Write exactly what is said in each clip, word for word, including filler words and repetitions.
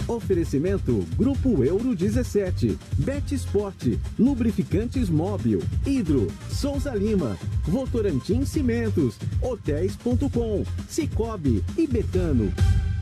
Oferecimento Grupo Euro dezessete, Bet Sport, Lubrificantes Móvel, Hidro, Souza Lima, Votorantim Cimentos, Hotéis ponto com, Cicobi e Betano.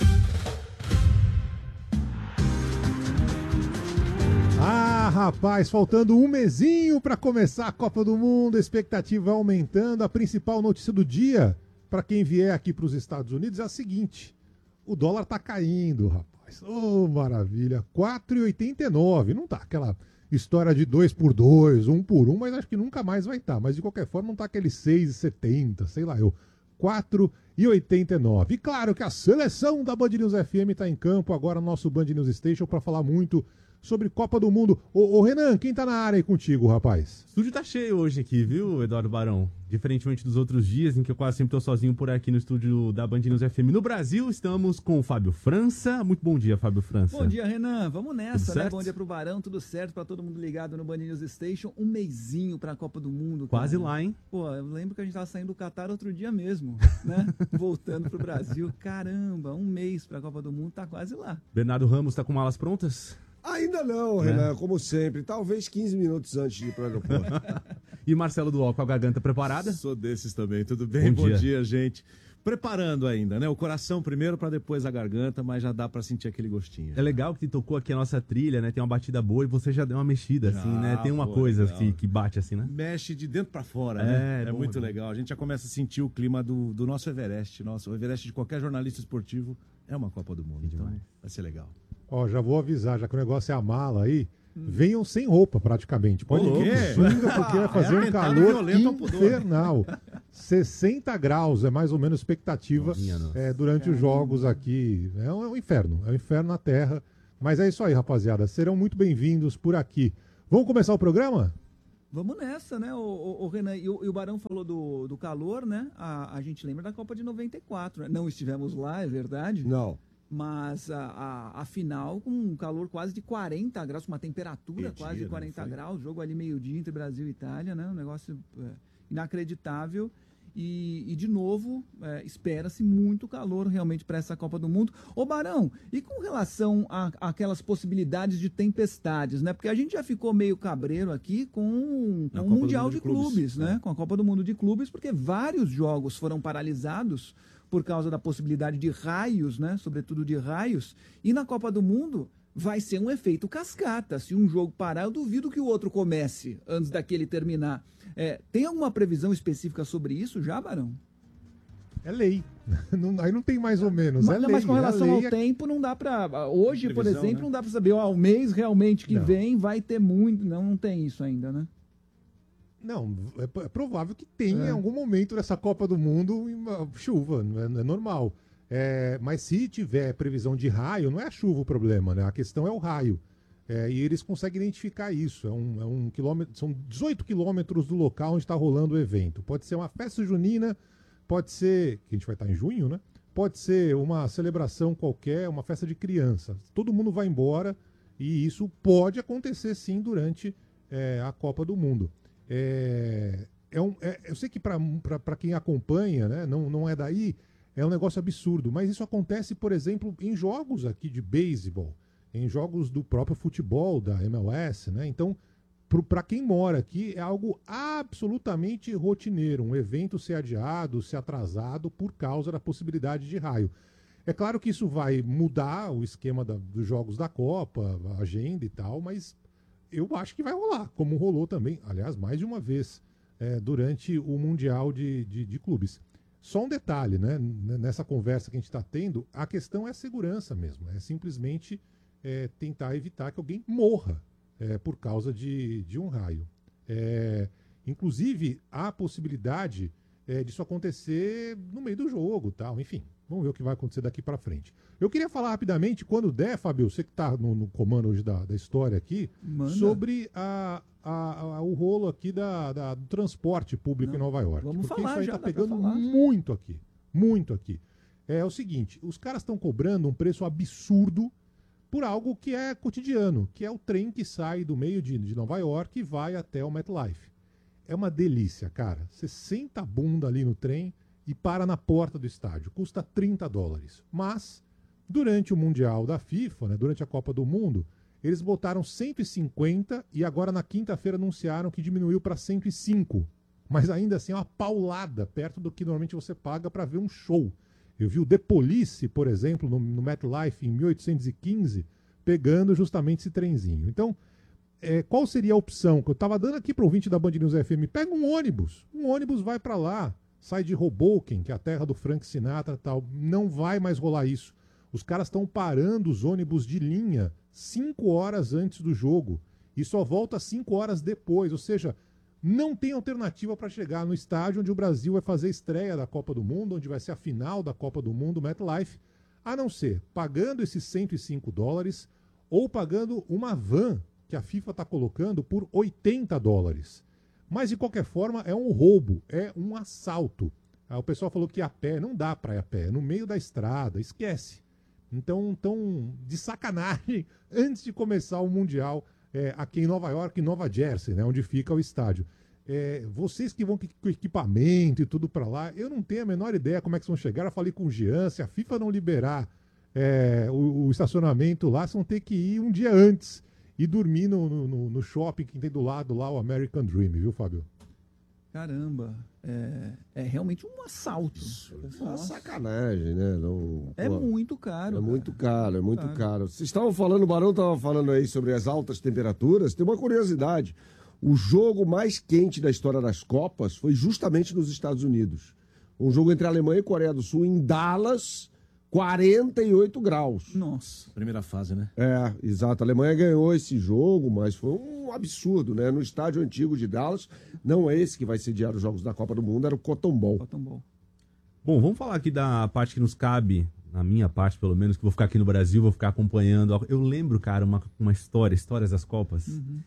Ah, rapaz, faltando um mesinho para começar a Copa do Mundo, a expectativa aumentando. A principal notícia do dia, para quem vier aqui para os Estados Unidos, é a seguinte: o dólar tá caindo, rapaz. Ô, oh, maravilha, quatro reais e oitenta e nove. Não tá aquela história de dois por dois, um por um, mas acho que nunca mais vai estar. Tá. Mas de qualquer forma não tá aquele seis reais e setenta, sei lá eu, quatro reais e oitenta e nove. E claro que a seleção da Band News F M tá em campo agora no nosso Band News Station para falar muito sobre Copa do Mundo. Ô, ô Renan, quem tá na área aí contigo, rapaz? O estúdio tá cheio hoje aqui, viu, Eduardo Barão? Diferentemente dos outros dias, em que eu quase sempre tô sozinho por aqui no estúdio da Band News F M. No Brasil, estamos com o Fábio França. Muito bom dia, Fábio França. Bom dia, Renan. Vamos nessa, Tudo né? certo? Bom dia pro Barão, tudo certo pra todo mundo ligado no Band News Station. Um mesinho pra Copa do Mundo. Quase cara. lá, hein? Pô, eu lembro que a gente tava saindo do Catar outro dia mesmo, né? Voltando pro Brasil. Caramba, um mês pra Copa do Mundo, tá quase lá. Bernardo Ramos tá com malas prontas? Ainda não, Renan, como sempre. Talvez quinze minutos antes de ir para o aeroporto. E Marcelo Duó com a garganta preparada? Sou desses também, tudo bem? Bom Bom, dia. dia, gente. Preparando ainda, né? O coração primeiro para depois a garganta, mas já dá para sentir aquele gostinho. É legal que tocou aqui a nossa trilha, né? Tem uma batida boa e você já deu uma mexida, assim, Já, né? Tem uma pô, coisa legal. que, que bate assim, né? Mexe de dentro para fora, É, né? é É bom, muito é bom. legal. A gente já começa a sentir o clima do, do nosso Everest. Nosso, o Everest de qualquer jornalista esportivo é uma Copa do Mundo. Que Então demais. vai ser legal. Ó, já vou avisar, já que o negócio é a mala aí, venham sem roupa praticamente. Pode Ô, vir de quê? sunga, porque vai fazer É um atentado calor violento ao pudor. infernal. sessenta graus é mais ou menos a expectativa Minha nossa. é, durante os jogos aqui. É um, é um inferno, é um inferno na Terra. Mas é isso aí, rapaziada. Serão muito bem-vindos por aqui. Vamos começar o programa? Vamos nessa, né, o, o, o Renan? E o, e o Barão falou do, do calor, né? A, a gente lembra da Copa de noventa e quatro, né? Não estivemos lá, é verdade. Não. Mas a, a, a final com um calor quase de quarenta graus, com uma temperatura Meio-dia, quase de não quarenta foi? graus, jogo ali meio-dia entre Brasil e Itália, né? Um negócio é, inacreditável. E, e, de novo, é, espera-se muito calor realmente para essa Copa do Mundo. Ô Barão, e com relação a, a aquelas possibilidades de tempestades, né? Porque a gente já ficou meio cabreiro aqui com, Na com o Copa do Mundial Mundo de de Clubes, Clubes, né? é. Com a Copa do Mundo de Clubes, porque vários jogos foram paralisados por causa da possibilidade de raios, né? Sobretudo de raios. E na Copa do Mundo vai ser um efeito cascata. Se um jogo parar, eu duvido que o outro comece antes daquele terminar. É, tem alguma previsão específica sobre isso já, Barão? É lei. Não- aí não tem mais ou menos. Mas, é não, lei, mas com é relação ao lei. tempo, não dá para. Hoje, por Previsão, exemplo, né? não dá para saber. Ó, o mês realmente que Não. vem vai ter muito. Não, não tem isso ainda, né? Não, é, p- é provável que tenha É. em algum momento dessa Copa do Mundo uma chuva, não é, não é normal. É, mas se tiver previsão de raio, não é a chuva o problema, né? A questão é o raio. É, e eles conseguem identificar isso. É um, é um quilômetro, são dezoito quilômetros do local onde está rolando o evento. Pode ser uma festa junina, pode ser, que a gente vai estar em junho, né? Pode ser uma celebração qualquer, uma festa de criança. Todo mundo vai embora e isso pode acontecer sim durante é, a Copa do Mundo. É, é um, é- eu sei que para quem acompanha, né, não, não é daí, é um negócio absurdo, mas isso acontece, por exemplo, em jogos aqui de beisebol, em jogos do próprio futebol, da M L S, né? Então, para quem mora aqui, é algo absolutamente rotineiro, um evento ser adiado, ser atrasado por causa da possibilidade de raio. É claro que isso vai mudar o esquema da- dos jogos da Copa, a agenda e tal, mas eu acho que vai rolar, como rolou também, aliás, mais de uma vez, é, durante o Mundial de, de, de Clubes. Só um detalhe, né? n- Nessa conversa que a gente está tendo, a questão é a segurança mesmo. É simplesmente é, tentar evitar que alguém morra é, por causa de, de um raio. É, inclusive, há a possibilidade é, disso acontecer no meio do jogo, tal. Enfim, vamos ver o que vai acontecer daqui para frente. Eu queria falar rapidamente, quando der, Fabio, você que está no, no comando hoje da, da história aqui, Manda. sobre a, a- a- o rolo aqui da, da- do transporte público Não, em Nova York. vamos porque falar isso aí já, tá dá pra pegando falar. muito aqui. Muito aqui. É o seguinte, os caras estão cobrando um preço absurdo por algo que é cotidiano, que é o trem que sai do meio de, de Nova York e vai até o MetLife. É uma delícia, cara. Você senta a bunda ali no trem e para na porta do estádio. Custa trinta dólares. Mas Durante o Mundial da FIFA, né, durante a Copa do Mundo, eles botaram cento e cinquenta e agora na quinta-feira anunciaram que diminuiu para cento e cinco. Mas ainda assim é uma paulada perto do que normalmente você paga para ver um show. Eu vi o The Police, por exemplo, no, no MetLife em mil oitocentos e quinze, pegando justamente esse trenzinho. Então, é, qual seria a opção que eu estava dando aqui para o ouvinte da Band News F M? Pega um ônibus. Um ônibus vai para lá, sai de Hoboken, que é a terra do Frank Sinatra e tal. Não vai mais rolar isso. Os caras estão parando os ônibus de linha cinco horas antes do jogo e só volta cinco horas depois. Ou seja, não tem alternativa para chegar no estádio onde o Brasil vai fazer a estreia da Copa do Mundo, onde vai ser a final da Copa do Mundo, MetLife, a não ser pagando esses cento e cinco dólares ou pagando uma van que a FIFA está colocando por oitenta dólares. Mas, de qualquer forma, é um roubo, é um assalto. Ah, o pessoal falou que a pé, não dá para ir a pé, é no meio da estrada, esquece. Então, tão de sacanagem, antes de começar o Mundial, é, aqui em Nova York, em Nova Jersey, né, onde fica o estádio. É, vocês que vão com equipamento e tudo para lá, eu não tenho a menor ideia como é que vão chegar. Eu falei com o Jean, se a FIFA não liberar é, o, o estacionamento lá, vocês vão ter que ir um dia antes e dormir no, no, no shopping que tem do lado lá, o American Dream, viu, Fábio? Caramba, é, é realmente um assalto. É uma sacanagem, né? Não, É pô, muito caro. É cara. muito caro, é muito Caro. caro. Vocês estavam falando, o Barão estava falando aí sobre as altas temperaturas. Tem uma curiosidade. O jogo mais quente da história das Copas foi justamente nos Estados Unidos. Um jogo entre a Alemanha e Coreia do Sul, em Dallas, quarenta e oito graus. Nossa. Primeira fase, né? É, exato. A Alemanha ganhou esse jogo, mas foi um absurdo, né? No estádio antigo de Dallas, não é esse que vai sediar os Jogos da Copa do Mundo, era o Cotton Bowl. Cotton Bowl. Bom, vamos falar aqui da parte que nos cabe, na minha parte pelo menos, que vou ficar aqui no Brasil, vou ficar acompanhando. Eu lembro, cara, uma, uma história, histórias das Copas. Uhum.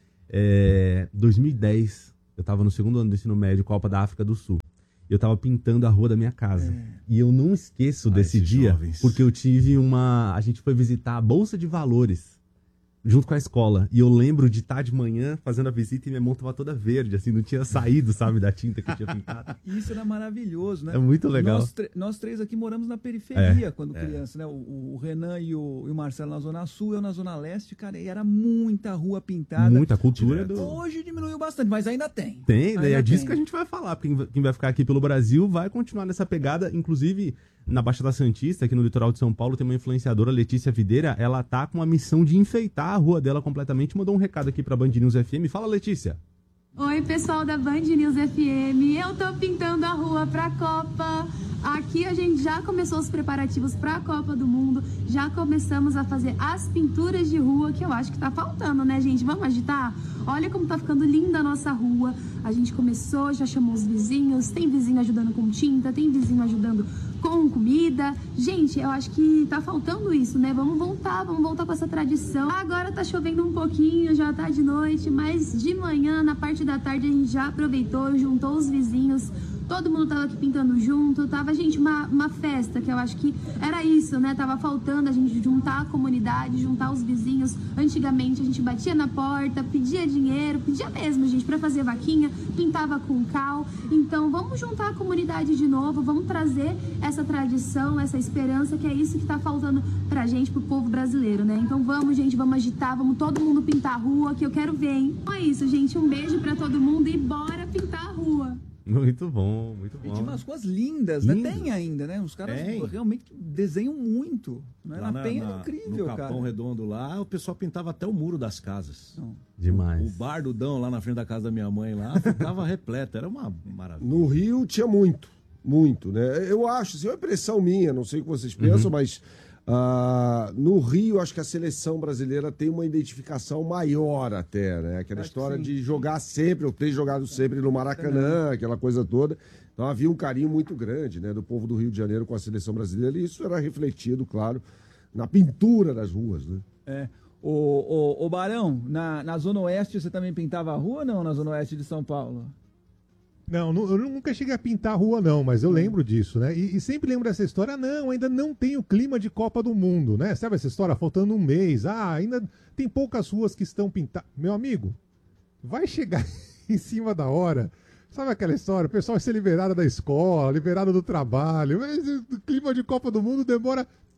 É, dois mil e dez, eu tava no segundo ano do ensino médio, Copa da África do Sul. Eu tava pintando a rua da minha casa. É. E eu não esqueço Ah, desse esses dia, jovens. porque eu tive uma... A gente foi visitar a Bolsa de Valores, junto com a escola. E eu lembro de estar de manhã fazendo a visita e minha mão tava toda verde, assim, não tinha saído, sabe, da tinta que eu tinha pintado. Isso era maravilhoso, né? É muito legal. Nós, nós três aqui moramos na periferia É, quando é. criança, né? O, o Renan e o, e o Marcelo na Zona Sul, eu na Zona Leste, cara, e era muita rua pintada. Muita cultura do... Hoje diminuiu bastante, mas ainda tem. Tem, né? Ainda É disso tem. que a gente vai falar. Quem vai- quem vai ficar aqui pelo Brasil vai continuar nessa pegada. Inclusive, na Baixada Santista, aqui no litoral de São Paulo, tem uma influenciadora, Letícia Videira. Ela tá com a missão de enfeitar a rua dela completamente. Mandou um recado aqui pra Band News F M. Fala, Letícia. Oi, pessoal da Band News F M. Eu tô pintando a rua pra Copa. Aqui a gente já começou os preparativos pra Copa do Mundo. Já começamos a fazer as pinturas de rua, que eu acho que tá faltando, né, gente? Vamos agitar? Olha como tá ficando linda a nossa rua. A gente começou, já chamou os vizinhos. Tem vizinho ajudando com tinta, tem vizinho ajudando com comida. Gente, eu acho que tá faltando isso, né? Vamos voltar, vamos voltar com essa tradição. Agora tá chovendo um pouquinho, já tá de noite, mas de manhã, na parte da tarde, a gente já aproveitou, juntou os vizinhos. Todo mundo tava aqui pintando junto, tava, gente, uma, uma festa, que eu acho que era isso, né? Tava faltando a gente juntar a comunidade, juntar os vizinhos. Antigamente a gente batia na porta, pedia dinheiro, pedia mesmo, gente, pra fazer vaquinha, pintava com cal. Então vamos juntar a comunidade de novo, vamos trazer essa tradição, essa esperança, que é isso que tá faltando pra gente, pro povo brasileiro, né? Então vamos, gente, vamos agitar, vamos todo mundo pintar a rua, que eu quero ver, hein? Então é isso, gente, um beijo pra todo mundo e bora pintar a rua. Muito bom, muito E tinha bom. umas ruas lindas, né? Lindas. Tem ainda, né? Os caras Tem. realmente desenham muito. Né? Lá Na Penha na- é incrível, no Capão cara. Redondo lá, o pessoal pintava até o muro das casas. Não. Demais. O bar do Dão lá na frente da casa da minha mãe lá ficava repleto. Era uma maravilha. No Rio tinha muito, muito, né? Eu acho, assim, é uma impressão minha, não sei o que vocês pensam, mas ah, no Rio acho que a seleção brasileira tem uma identificação maior até, né? Aquela Acho que história sim. de jogar sempre, ou ter jogado sempre no Maracanã, aquela coisa toda. Então havia um carinho muito grande, né, do povo do Rio de Janeiro com a seleção brasileira, e isso era refletido, claro, na pintura das ruas, né? É. O, o, o Barão, na, na Zona Oeste você também pintava a rua ou não, na Zona Oeste de São Paulo? Não, nu- eu nunca cheguei a pintar a rua, não, mas eu lembro disso, né? E, e sempre lembro dessa história, não, ainda não tem o clima de Copa do Mundo, né? Sabe essa história? Faltando um mês, ah, ainda tem poucas ruas que estão pintadas. Meu amigo, vai chegar em cima da hora. Sabe aquela história? O pessoal vai ser liberado da escola, liberado do trabalho, mas o clima de Copa do Mundo demora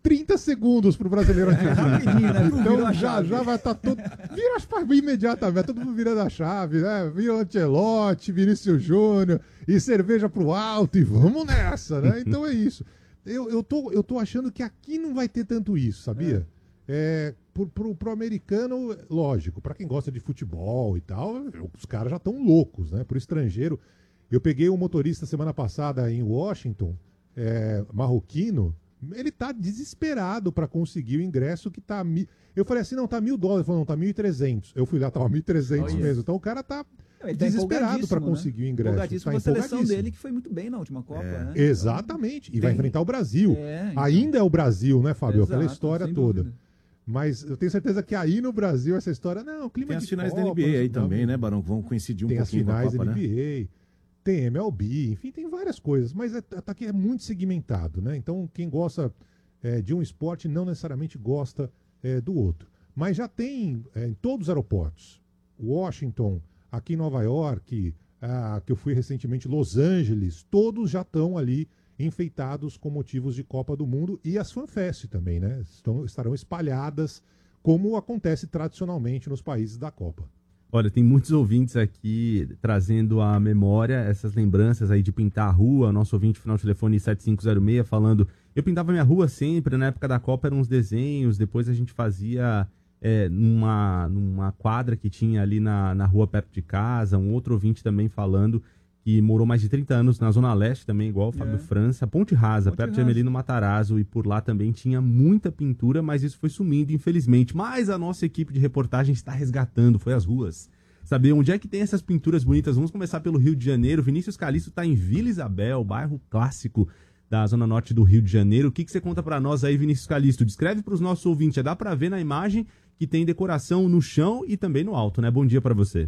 trinta segundos pro brasileiro atingir. Rapidinho, né? Então Virou a já, chave. já vai estar todo. Vira as chaves imediatamente, todo mundo virando a chave, né? Vira o Ancelotti, Vinícius Júnior, e cerveja pro alto, e vamos nessa, né? Então é isso. Eu, eu, tô, eu tô achando que aqui não vai ter tanto isso, sabia? É, pro, pro, pro americano, lógico, pra quem gosta de futebol e tal, os caras já estão loucos, né? Pro estrangeiro. Eu peguei um motorista semana passada em Washington, é, marroquino, ele tá desesperado para conseguir o ingresso que tá... Mi... Eu falei assim, não, tá mil dólares. Ele falou, não, tá mil e trezentos. Eu fui lá, tava mil e trezentos mesmo. Então o cara tá Ele tá desesperado para empolgadíssimo, conseguir né? o ingresso. Empolgadíssimo Tá com a seleção empolgadíssimo. dele, que foi muito bem na última Copa, É. né? Exatamente. E vai tem- enfrentar o Brasil. É, então. Ainda é o Brasil, né, Fábio? Aquela Exato, história sem toda. dúvida. Mas eu tenho certeza que aí no Brasil essa história... Não, clima Tem de as finais Copa, da N B A aí não, também, né, Barão? Vão coincidir um Tem as pouquinho com a finais da Copa, né? N B A, tem M L B, enfim, tem várias coisas. Mas é, tá aqui é muito segmentado, né? Então quem gosta é, de um esporte não necessariamente gosta é, do outro. Mas já tem é, em todos os aeroportos. Washington, aqui em Nova York, ah, que eu fui recentemente, Los Angeles, todos já estão ali enfeitados com motivos de Copa do Mundo, e as FanFest também, né? Estão, estarão espalhadas, como acontece tradicionalmente nos países da Copa. Olha, tem muitos ouvintes aqui trazendo à memória essas lembranças aí de pintar a rua. Nosso ouvinte, final de telefone sete cinco zero seis, falando: eu pintava minha rua sempre, na época da Copa eram uns desenhos, depois a gente fazia é, numa, numa quadra que tinha ali na, na rua perto de casa. Um outro ouvinte também falando que morou mais de trinta anos na Zona Leste também, igual o Fábio É. França, Ponte Rasa, Ponte perto de Rasa. Amelino Matarazzo, e por lá também tinha muita pintura, mas isso foi sumindo, infelizmente. Mas a nossa equipe de reportagem está resgatando, foi às ruas. Saber onde é que tem essas pinturas bonitas. Vamos começar pelo Rio de Janeiro. Vinícius Calixto está em Vila Isabel, bairro clássico da Zona Norte do Rio de Janeiro. O que, que você conta para nós aí, Vinícius Calixto? Descreve para os nossos ouvintes. Já dá para ver na imagem que tem decoração no chão e também no alto, né? Bom dia para você.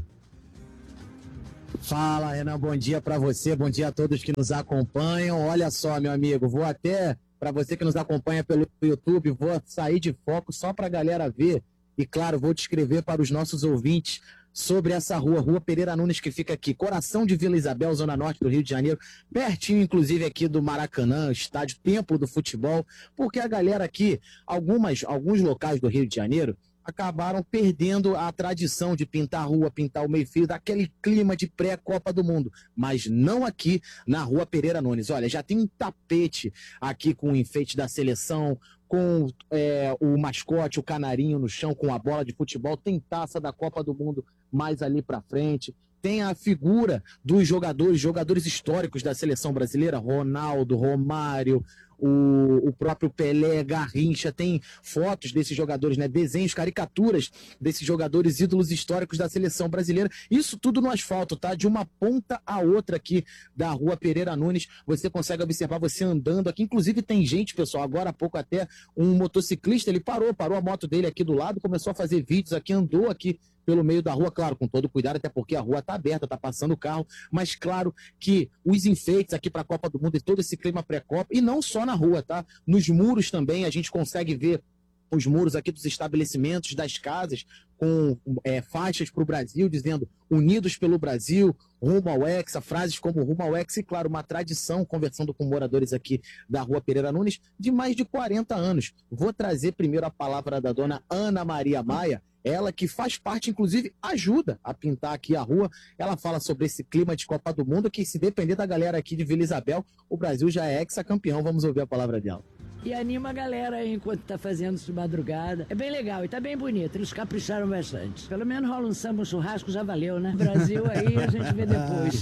Fala, Renan, bom dia para você, bom dia a todos que nos acompanham. Olha só, meu amigo, vou até, para você que nos acompanha pelo YouTube, vou sair de foco só para a galera ver e, claro, vou descrever para os nossos ouvintes sobre essa rua, Rua Pereira Nunes, que fica aqui, coração de Vila Isabel, Zona Norte do Rio de Janeiro, pertinho, inclusive, aqui do Maracanã, estádio Templo do Futebol, porque a galera aqui, algumas, alguns locais do Rio de Janeiro, acabaram perdendo a tradição de pintar a rua, pintar o meio-fio, daquele clima de pré-Copa do Mundo. Mas não aqui na Rua Pereira Nunes. Olha, já tem um tapete aqui com o enfeite da seleção, com é, o mascote, o canarinho no chão, com a bola de futebol. Tem taça da Copa do Mundo mais ali pra frente. Tem a figura dos jogadores, jogadores históricos da seleção brasileira, Ronaldo, Romário, o, o próprio Pelé, Garrincha, tem fotos desses jogadores, né? Desenhos, caricaturas desses jogadores ídolos históricos da seleção brasileira. Isso tudo no asfalto, tá? De uma ponta a outra aqui da Rua Pereira Nunes, você consegue observar você andando aqui. Inclusive tem gente, pessoal, agora há pouco até um motociclista, ele parou, parou a moto dele aqui do lado, começou a fazer vídeos aqui, andou aqui pelo meio da rua, claro, com todo cuidado, até porque a rua está aberta, está passando o carro, mas claro que os enfeites aqui para a Copa do Mundo e todo esse clima pré-Copa, e não só na rua, tá? Nos muros também a gente consegue ver os muros aqui dos estabelecimentos, das casas, com é, faixas para o Brasil, dizendo Unidos pelo Brasil, rumo ao Hexa, frases como rumo ao Hexa, e claro, uma tradição, conversando com moradores aqui da Rua Pereira Nunes, de mais de quarenta anos. Vou trazer primeiro a palavra da dona Ana Maria Maia, ela que faz parte, inclusive, ajuda a pintar aqui a rua. Ela fala sobre esse clima de Copa do Mundo, que se depender da galera aqui de Vila Isabel, o Brasil já é hexacampeão. Vamos ouvir a palavra dela. E anima a galera aí enquanto tá fazendo isso de madrugada. É bem legal e tá bem bonito, eles capricharam bastante. Pelo menos rola um samba, um churrasco, já valeu, né? Brasil aí a gente vê depois.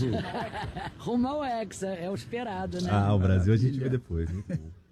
Rumo ao Hexa, é o esperado, né? Ah, o Brasil a gente vê depois, hein?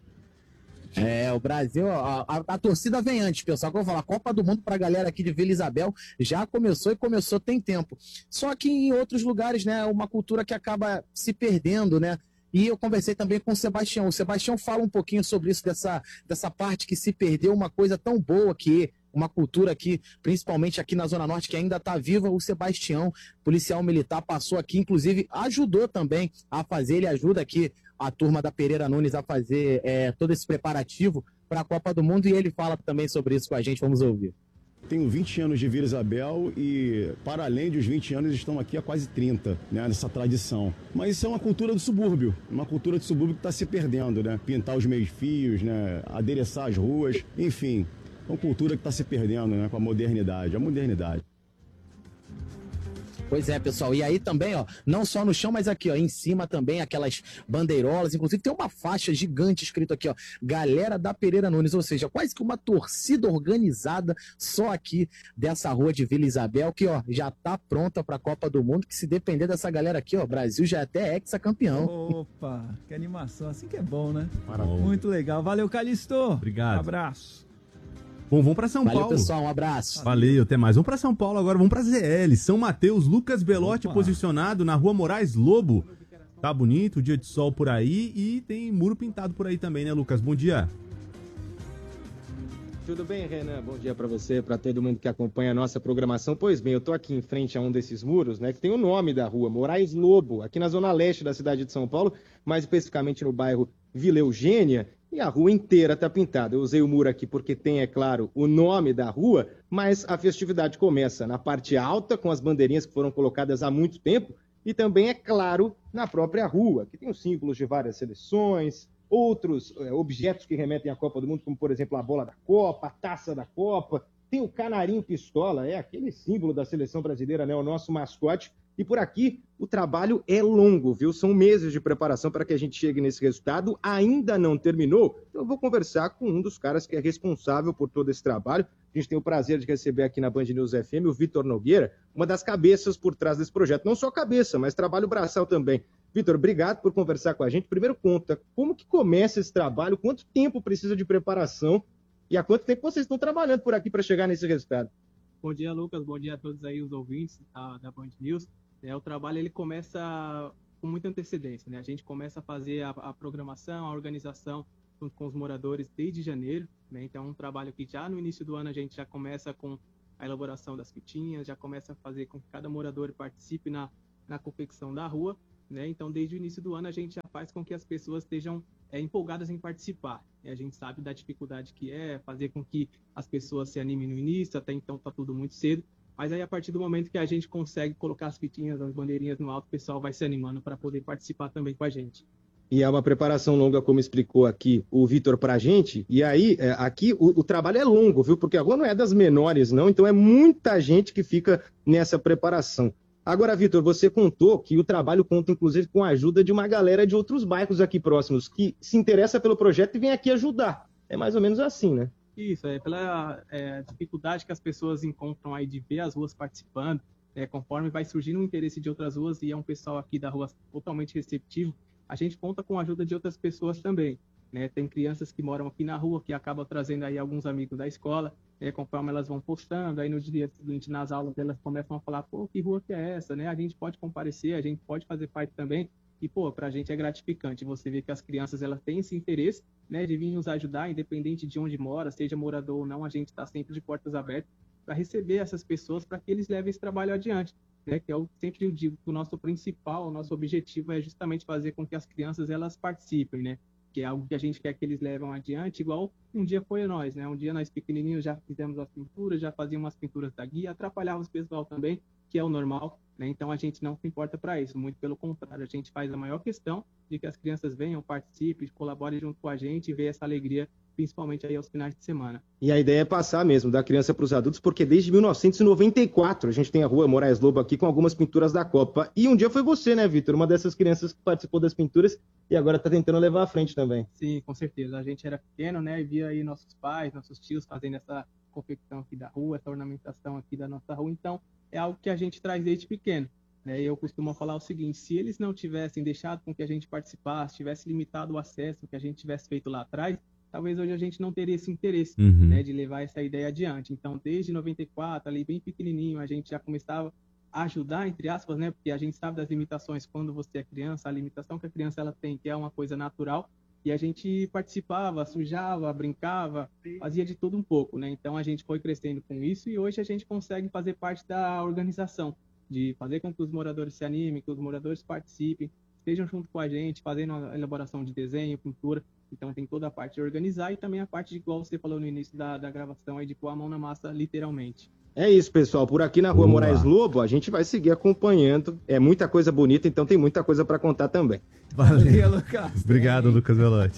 É, o Brasil, a, a, a torcida vem antes, pessoal. Como eu falo, a Copa do Mundo pra galera aqui de Vila Isabel já começou e começou tem tempo. Só que em outros lugares, né, uma cultura que acaba se perdendo, né? E eu conversei também com o Sebastião. O Sebastião fala um pouquinho sobre isso, dessa, dessa parte que se perdeu, uma coisa tão boa que uma cultura aqui, principalmente aqui na Zona Norte, que ainda está viva. O Sebastião, policial militar, passou aqui, inclusive ajudou também a fazer, ele ajuda aqui a turma da Pereira Nunes a fazer é, todo esse preparativo para a Copa do Mundo, e ele fala também sobre isso com a gente. Vamos ouvir. tenho vinte anos de Vila Isabel e, para além dos vinte anos, estão aqui há quase trinta, né, nessa tradição. Mas isso é uma cultura do subúrbio, uma cultura do subúrbio que está se perdendo, né? Pintar os meios-fios, né? Adereçar as ruas, enfim, é uma cultura que está se perdendo, né? Com a modernidade, a modernidade. Pois é, pessoal. E aí também, ó, não só no chão, mas aqui, ó, em cima também, aquelas bandeirolas. Inclusive tem uma faixa gigante escrito aqui, ó, Galera da Pereira Nunes. Ou seja, quase que uma torcida organizada só aqui dessa rua de Vila Isabel, que, ó, já tá pronta pra Copa do Mundo, que se depender dessa galera aqui, ó, Brasil já é até ex-campeão. Opa, que animação. Assim que é bom, né? Maravilha. Muito legal. Valeu, Calixto. Obrigado. Um abraço. Bom, vamos para São Valeu, Paulo. pessoal, um abraço. Valeu, até mais. Vamos para São Paulo agora, vamos para Z L. São Mateus, Lucas Belotti Opa. posicionado na Rua Moraes Lobo. Tá bonito, dia de sol por aí e tem muro pintado por aí também, né, Lucas? Bom dia. Tudo bem, Renan? Bom dia para você, para todo mundo que acompanha a nossa programação. Pois bem, eu tô aqui em frente a um desses muros, né, que tem o nome da rua, Moraes Lobo, aqui na zona leste da cidade de São Paulo, mais especificamente no bairro Vila Eugênia. E a rua inteira está pintada. Eu usei o muro aqui porque tem, é claro, o nome da rua, mas a festividade começa na parte alta, com as bandeirinhas que foram colocadas há muito tempo, e também, é claro, na própria rua, que tem os símbolos de várias seleções, outros é, objetos que remetem à Copa do Mundo, como, por exemplo, a bola da Copa, a taça da Copa, tem o canarinho pistola, é aquele símbolo da seleção brasileira, né, o nosso mascote. E por aqui, o trabalho é longo, viu? São meses de preparação para que a gente chegue nesse resultado. Ainda não terminou. Então eu vou conversar com um dos caras que é responsável por todo esse trabalho. A gente tem o prazer de receber aqui na Band News F M o Vitor Nogueira, uma das cabeças por trás desse projeto. Não só cabeça, mas trabalho braçal também. Vitor, obrigado por conversar com a gente. Primeiro conta, como que começa esse trabalho? Quanto tempo precisa de preparação? E há quanto tempo vocês estão trabalhando por aqui para chegar nesse resultado? Bom dia, Lucas. Bom dia a todos aí os ouvintes da, da Band News. É, o trabalho ele começa com muita antecedência, né? A gente começa a fazer a, a programação, a organização junto com os moradores desde janeiro, né? Então é um trabalho que já no início do ano a gente já começa com a elaboração das fitinhas, já começa a fazer com que cada morador participe na, na confecção da rua, né? Então desde o início do ano a gente já faz com que as pessoas estejam é, empolgadas em participar. E a gente sabe da dificuldade que é fazer com que as pessoas se animem no início, até então está tudo muito cedo. Mas aí, a partir do momento que a gente consegue colocar as fitinhas, as bandeirinhas no alto, o pessoal vai se animando para poder participar também com a gente. E é uma preparação longa, como explicou aqui o Vitor para a gente. E aí, é, aqui o, o trabalho é longo, viu? Porque a rua não é das menores, não. Então é muita gente que fica nessa preparação. Agora, Vitor, você contou que o trabalho conta, inclusive, com a ajuda de uma galera de outros bairros aqui próximos, que se interessa pelo projeto e vem aqui ajudar. É mais ou menos assim, né? Isso, é pela é, dificuldade que as pessoas encontram aí de ver as ruas participando, é, conforme vai surgindo o interesse de outras ruas e é um pessoal aqui da rua totalmente receptivo, a gente conta com a ajuda de outras pessoas também, né? Tem crianças que moram aqui na rua que acabam trazendo aí alguns amigos da escola, é, conforme elas vão postando, aí no dia seguinte nas aulas elas começam a falar, pô, que rua que é essa, né? A gente pode comparecer, a gente pode fazer parte também. E, pô, pra gente é gratificante você ver que as crianças, elas têm esse interesse, né, de vir nos ajudar, independente de onde mora, seja morador ou não, a gente está sempre de portas abertas para receber essas pessoas, para que eles levem esse trabalho adiante, né, que eu sempre digo que o nosso principal, o nosso objetivo é justamente fazer com que as crianças, elas participem, né, que é algo que a gente quer que eles levem adiante, igual um dia foi nós, né, um dia nós pequenininhos já fizemos as pinturas, já fazíamos as pinturas da guia, atrapalhava o pessoal também, que é o normal, né? Então a gente não se importa para isso, muito pelo contrário, a gente faz a maior questão de que as crianças venham, participem, colaborem junto com a gente e ver essa alegria, principalmente aí aos finais de semana. E a ideia é passar mesmo da criança para os adultos, porque desde mil novecentos e noventa e quatro a gente tem a rua Moraes Lobo aqui com algumas pinturas da Copa. E um dia foi você, né, Vitor? Uma dessas crianças que participou das pinturas e agora está tentando levar à frente também. Sim, com certeza. A gente era pequeno, né, e via aí nossos pais, nossos tios fazendo essa confecção aqui da rua, essa ornamentação aqui da nossa rua. Então, é algo que a gente traz desde pequeno. Né? Eu costumo falar o seguinte, se eles não tivessem deixado com que a gente participasse, tivesse limitado o acesso que a gente tivesse feito lá atrás, talvez hoje a gente não teria esse interesse, uhum. né, de levar essa ideia adiante. Então, desde noventa e quatro, ali bem pequenininho, a gente já começava a ajudar, entre aspas, né, porque a gente sabe das limitações quando você é criança, a limitação que a criança ela tem, que é uma coisa natural, e a gente participava, sujava, brincava, fazia de tudo um pouco, né? Então a gente foi crescendo com isso e hoje a gente consegue fazer parte da organização, de fazer com que os moradores se animem, que os moradores participem, estejam junto com a gente, fazendo a elaboração de desenho, pintura. Então tem toda a parte de organizar e também a parte de, igual você falou no início da, da gravação, aí, de pôr a mão na massa, literalmente. É isso, pessoal. Por aqui na Rua Boa. Moraes Lobo, a gente vai seguir acompanhando. É muita coisa bonita, então tem muita coisa para contar também. Valeu. Lucas. Obrigado, Lucas Velotti.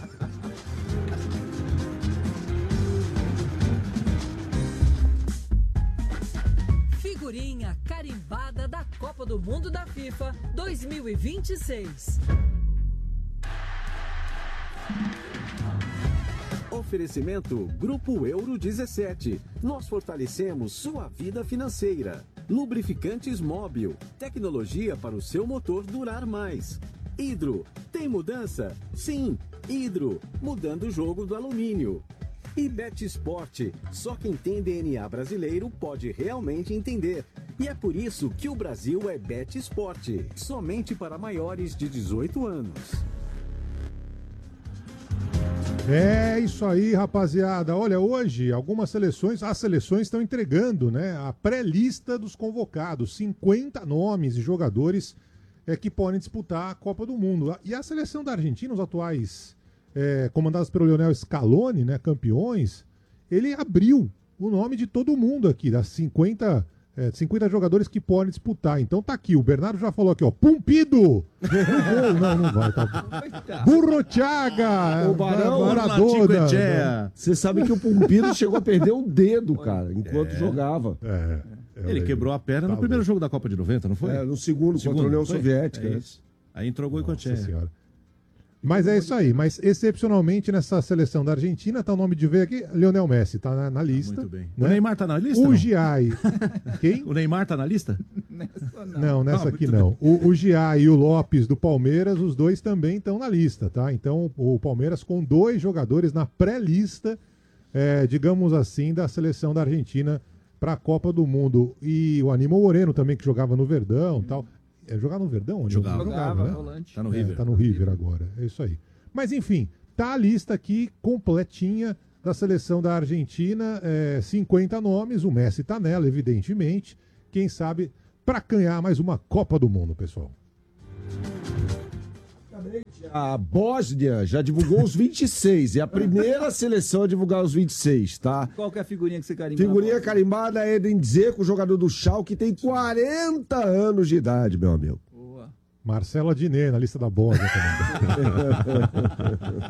Figurinha carimbada da Copa do Mundo da FIFA dois mil e vinte e seis. Oferecimento Grupo Euro dezessete. Nós fortalecemos sua vida financeira. Lubrificantes Móbil. Tecnologia para o seu motor durar mais. Hidro. Tem mudança? Sim. Hidro. Mudando o jogo do alumínio. E Bet Sport. Só quem tem D N A brasileiro pode realmente entender. E é por isso que o Brasil é Bet Sport. Somente para maiores de dezoito anos. É isso aí, rapaziada. Olha, hoje algumas seleções, as seleções estão entregando, né, a pré-lista dos convocados, cinquenta nomes de jogadores é, que podem disputar a Copa do Mundo. E a seleção da Argentina, os atuais é, comandados pelo Lionel Scaloni, né, campeões, ele abriu o nome de todo mundo aqui, das cinquenta, é, cinquenta jogadores que podem disputar. Então tá aqui, o Bernardo já falou aqui, ó, Pumpido! No gol, não, não vai, tá. Burrochaga! O Barão, Maradona! Você sabe que o Pumpido chegou a perder o dedo, cara, enquanto É. jogava. É, Ele quebrou a perna no primeiro jogo da Copa de noventa, não foi? É, no segundo, contra a União foi? Soviética. É isso. Aí entrou gol e Nossa Cotinha. senhora. Mas é isso aí. Mas excepcionalmente nessa seleção da Argentina, tá o nome de ver aqui, Lionel Messi, tá na, na lista. Muito bem. Né? O Neymar tá na lista? O não? Giai. Quem? O Neymar tá na lista? Nessa não. Não, nessa Ah, aqui muito não. O, o Giai e o Lopes do Palmeiras, os dois também estão na lista, tá? Então o Palmeiras com dois jogadores na pré-lista, é, digamos assim, da seleção da Argentina para a Copa do Mundo. E o Aníbal Moreno também, que jogava no Verdão e tal. É, jogava no Verdão? Jogava. Jogava, né? volante. Tá no É, River. tá no River agora, é isso aí. Mas enfim, tá a lista aqui completinha da seleção da Argentina, é, cinquenta nomes, o Messi tá nela, evidentemente. Quem sabe para ganhar mais uma Copa do Mundo, pessoal. A Bósnia já divulgou os vinte e seis, é a primeira seleção a divulgar os vinte e seis, tá? Qual que é a figurinha que você carimbou? Figurinha carimbada é Eden Dzeko, jogador do Schalke, que tem quarenta anos de idade, meu amigo. Boa. Marcelo Adnet na lista da Bósnia também.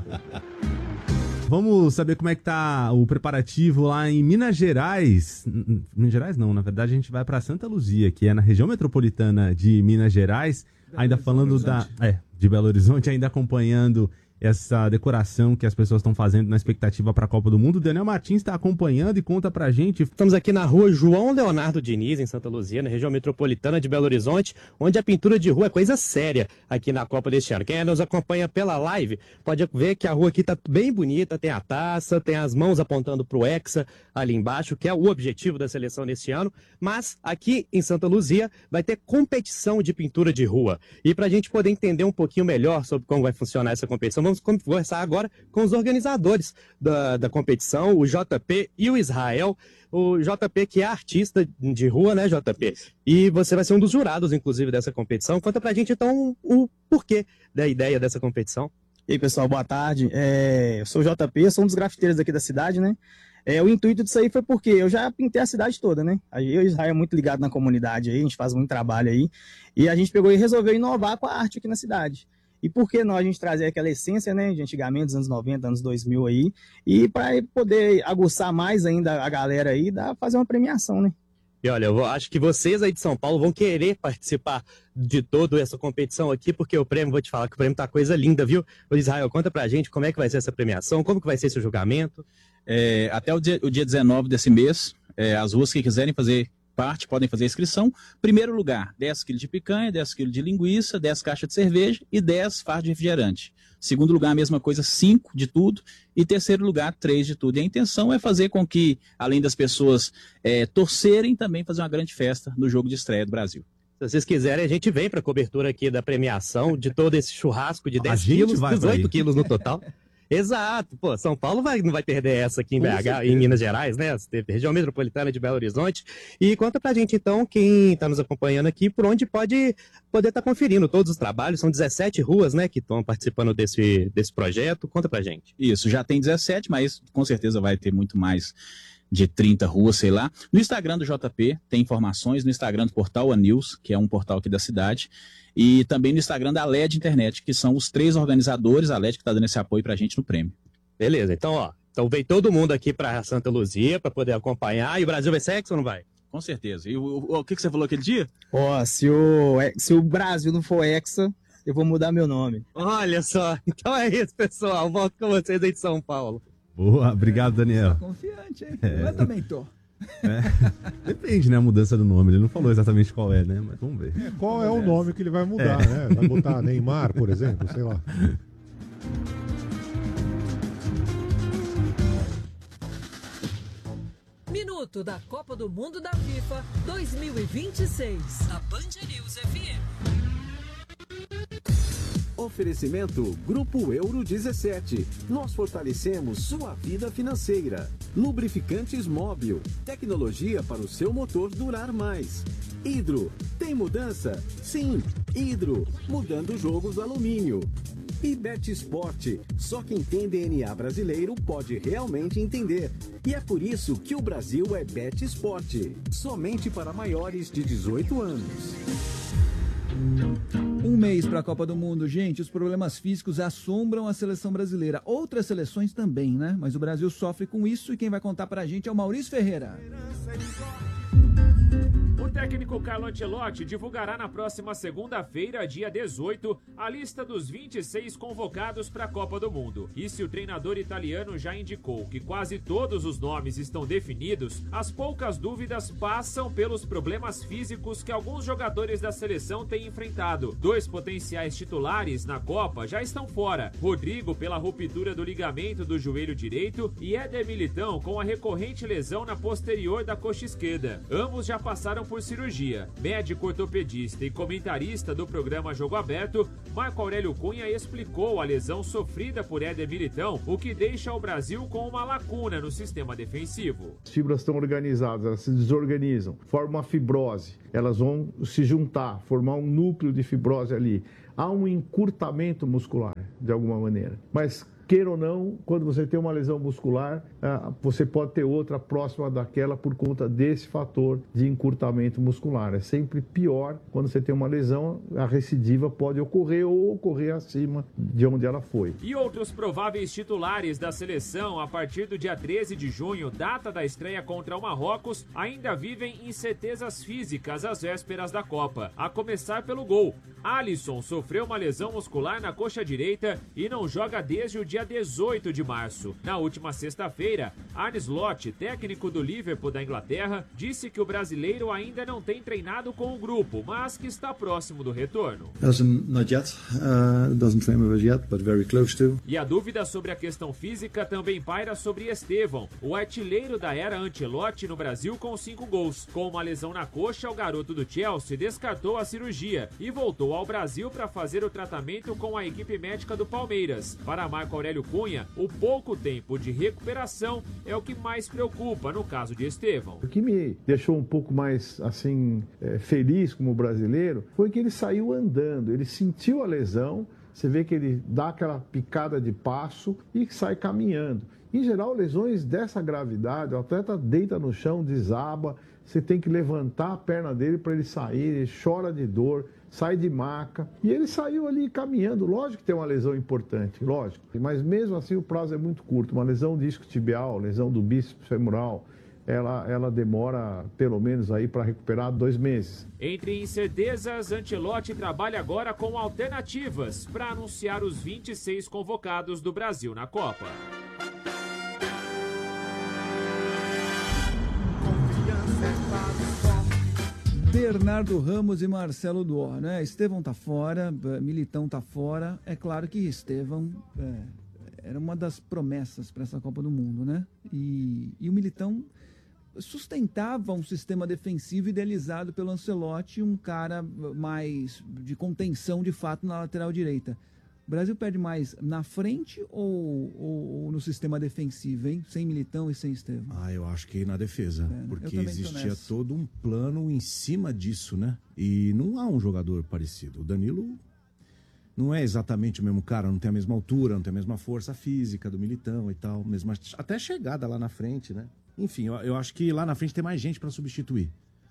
Vamos saber como é que tá o preparativo lá em Minas Gerais. N- Minas Gerais não, na verdade a gente vai para Santa Luzia, que é na região metropolitana de Minas Gerais, ainda falando da, é, de Belo Horizonte, ainda acompanhando essa decoração que as pessoas estão fazendo na expectativa para a Copa do Mundo. O Daniel Martins está acompanhando e conta pra gente. Estamos aqui na rua João Leonardo Diniz, em Santa Luzia, na região metropolitana de Belo Horizonte, onde a pintura de rua é coisa séria aqui na Copa deste ano. Quem nos acompanha pela live pode ver que a rua aqui está bem bonita, tem a taça, tem as mãos apontando para o Hexa ali embaixo, que é o objetivo da seleção neste ano, mas aqui em Santa Luzia vai ter competição de pintura de rua. E para a gente poder entender um pouquinho melhor sobre como vai funcionar essa competição, vamos conversar agora com os organizadores da, da competição, o J P e o Israel. O J P, que é artista de rua, né, J P? E você vai ser um dos jurados, inclusive, dessa competição. Conta pra gente, então, o porquê da ideia dessa competição. E aí, pessoal, boa tarde. É, eu sou o J P, sou um dos grafiteiros aqui da cidade, né? É, o intuito disso aí foi porque eu já pintei a cidade toda, né? Eu e o Israel é muito ligado na comunidade aí, a gente faz muito trabalho aí. E a gente pegou e resolveu inovar com a arte aqui na cidade. E por que não a gente trazer aquela essência, né, de antigamente, dos anos noventa, anos dois mil aí, e para poder aguçar mais ainda a galera aí, dá fazer uma premiação, né? E olha, eu acho que vocês aí de São Paulo vão querer participar de toda essa competição aqui, porque o prêmio, vou te falar que o prêmio tá coisa linda, viu? Ô Israel, conta pra gente como é que vai ser essa premiação, como que vai ser esse julgamento. É, até o dia, o dia dezenove desse mês, é, as ruas que quiserem fazer parte podem fazer a inscrição. Primeiro lugar, dez quilos de picanha, dez quilos de linguiça, dez caixas de cerveja e dez fardos de refrigerante. Segundo lugar, a mesma coisa, cinco de tudo. E terceiro lugar, três de tudo. E a intenção é fazer com que, além das pessoas é, torcerem, também fazer uma grande festa no jogo de estreia do Brasil. Se vocês quiserem, a gente vem para a cobertura aqui da premiação, de todo esse churrasco de dez gente quilos, vai pra dezoito aí. quilos no total. Exato, pô, São Paulo vai, não vai perder essa aqui em Com B H, certeza. em Minas Gerais, né? Região metropolitana de Belo Horizonte. E conta pra gente, então, quem tá nos acompanhando aqui, por onde pode poder estar conferindo todos os trabalhos. São dezessete ruas, né, que estão participando desse, desse projeto. Conta pra gente. Isso, já tem dezessete, mas com certeza vai ter muito mais de trinta ruas, sei lá. No Instagram do J P tem informações, no Instagram do Portal A News, que é um portal aqui da cidade, e também no Instagram da L E D Internet, que são os três organizadores, a L E D que está dando esse apoio pra gente no prêmio. Beleza, então, ó, então veio todo mundo aqui pra Santa Luzia para poder acompanhar, e o Brasil vai ser hexa ou não vai? Com certeza. E o, o, o que, que você falou aquele dia? Ó, se o, se o Brasil não for hexa, eu vou mudar meu nome. Olha só, então é isso, pessoal. Volto com vocês aí de São Paulo. Boa, obrigado, Daniel. Confiante, hein? É. Eu também tô. É. Depende, né, a mudança do nome. Ele não falou exatamente qual é, né? Mas vamos ver. É, qual é o nome que ele vai mudar, É. né? Vai botar Neymar, por exemplo, sei lá. Minuto da Copa do Mundo da FIFA dois mil e vinte e seis. A Band News F M. Oferecimento Grupo Euro dezessete. Nós fortalecemos sua vida financeira. Lubrificantes Móbil. Tecnologia para o seu motor durar mais. Hidro. Tem mudança? Sim. Hidro. Mudando o jogo do alumínio. E Bet Sport. Só quem tem D N A brasileiro pode realmente entender. E é por isso que o Brasil é Bet Sport. Somente para maiores de dezoito anos. Um mês para a Copa do Mundo, gente. Os problemas físicos assombram a seleção brasileira. Outras seleções também, né? Mas o Brasil sofre com isso e quem vai contar pra gente é o Maurício Ferreira. O técnico Carlo Ancelotti divulgará na próxima segunda-feira, dia dezoito, a lista dos vinte e seis convocados para a Copa do Mundo. E se o treinador italiano já indicou que quase todos os nomes estão definidos, as poucas dúvidas passam pelos problemas físicos que alguns jogadores da seleção têm enfrentado. Dois potenciais titulares na Copa já estão fora. Rodrigo pela ruptura do ligamento do joelho direito e Éder Militão com a recorrente lesão na posterior da coxa esquerda. Ambos já passaram por cirurgia. Médico ortopedista e comentarista do programa Jogo Aberto, Marco Aurélio Cunha explicou a lesão sofrida por Éder Militão, o que deixa o Brasil com uma lacuna no sistema defensivo. As fibras estão organizadas, elas se desorganizam, formam uma fibrose, elas vão se juntar, formar um núcleo de fibrose ali. Há um encurtamento muscular, de alguma maneira. Mas, queira ou não, quando você tem uma lesão muscular, você pode ter outra próxima daquela por conta desse fator de encurtamento muscular. É sempre pior quando você tem uma lesão, a recidiva pode ocorrer ou ocorrer acima de onde ela foi. E outros prováveis titulares da seleção a partir do dia treze de junho, data da estreia contra o Marrocos, ainda vivem incertezas físicas às vésperas da Copa. A começar pelo gol. Alisson sofreu uma lesão muscular na coxa direita e não joga desde o dia dezoito de março. Na última sexta-feira, Arne Slot, técnico do Liverpool da Inglaterra, disse que o brasileiro ainda não tem treinado com o grupo, mas que está próximo do retorno. Doesn't, not yet. Uh, doesn't train with us yet, but very close to. E a dúvida sobre a questão física também paira sobre Estevão, o artilheiro da era Ancelotti no Brasil com cinco gols. Com uma lesão na coxa, o garoto do Chelsea descartou a cirurgia e voltou ao Brasil para fazer o tratamento com a equipe médica do Palmeiras. Para Marco Aurélio Cunha, o pouco tempo de recuperação é o que mais preocupa no caso de Estevão. O que me deixou um pouco mais assim é, feliz como brasileiro foi que ele saiu andando, ele sentiu a lesão, você vê que ele dá aquela picada de passo e sai caminhando. Em geral, lesões dessa gravidade, o atleta deita no chão, desaba, você tem que levantar a perna dele para ele sair, ele chora de dor, sai de maca, e ele saiu ali caminhando. Lógico que tem uma lesão importante, lógico, mas mesmo assim o prazo é muito curto. Uma lesão disco tibial, lesão do bíceps femoral, ela, ela demora pelo menos aí para recuperar dois meses. Entre incertezas, Ancelotti trabalha agora com alternativas para anunciar os vinte e seis convocados do Brasil na Copa. Bernardo Ramos e Marcelo Duó, né? Estevão tá fora, Militão tá fora. É claro que Estevão é, era uma das promessas para essa Copa do Mundo, né? E, e o Militão sustentava um sistema defensivo idealizado pelo Ancelotti, um cara mais de contenção de fato na lateral direita. O Brasil perde mais na frente ou, ou, ou no sistema defensivo, hein? Sem Militão e sem Estevão? Ah, eu acho que na defesa. É, porque existia todo um plano em cima disso, né? E não há um jogador parecido. O Danilo não é exatamente o mesmo cara, não tem a mesma altura, não tem a mesma força física do Militão e tal. Mesma, até chegada lá na frente, né? Enfim, eu, eu acho que lá na frente tem mais gente para substituir.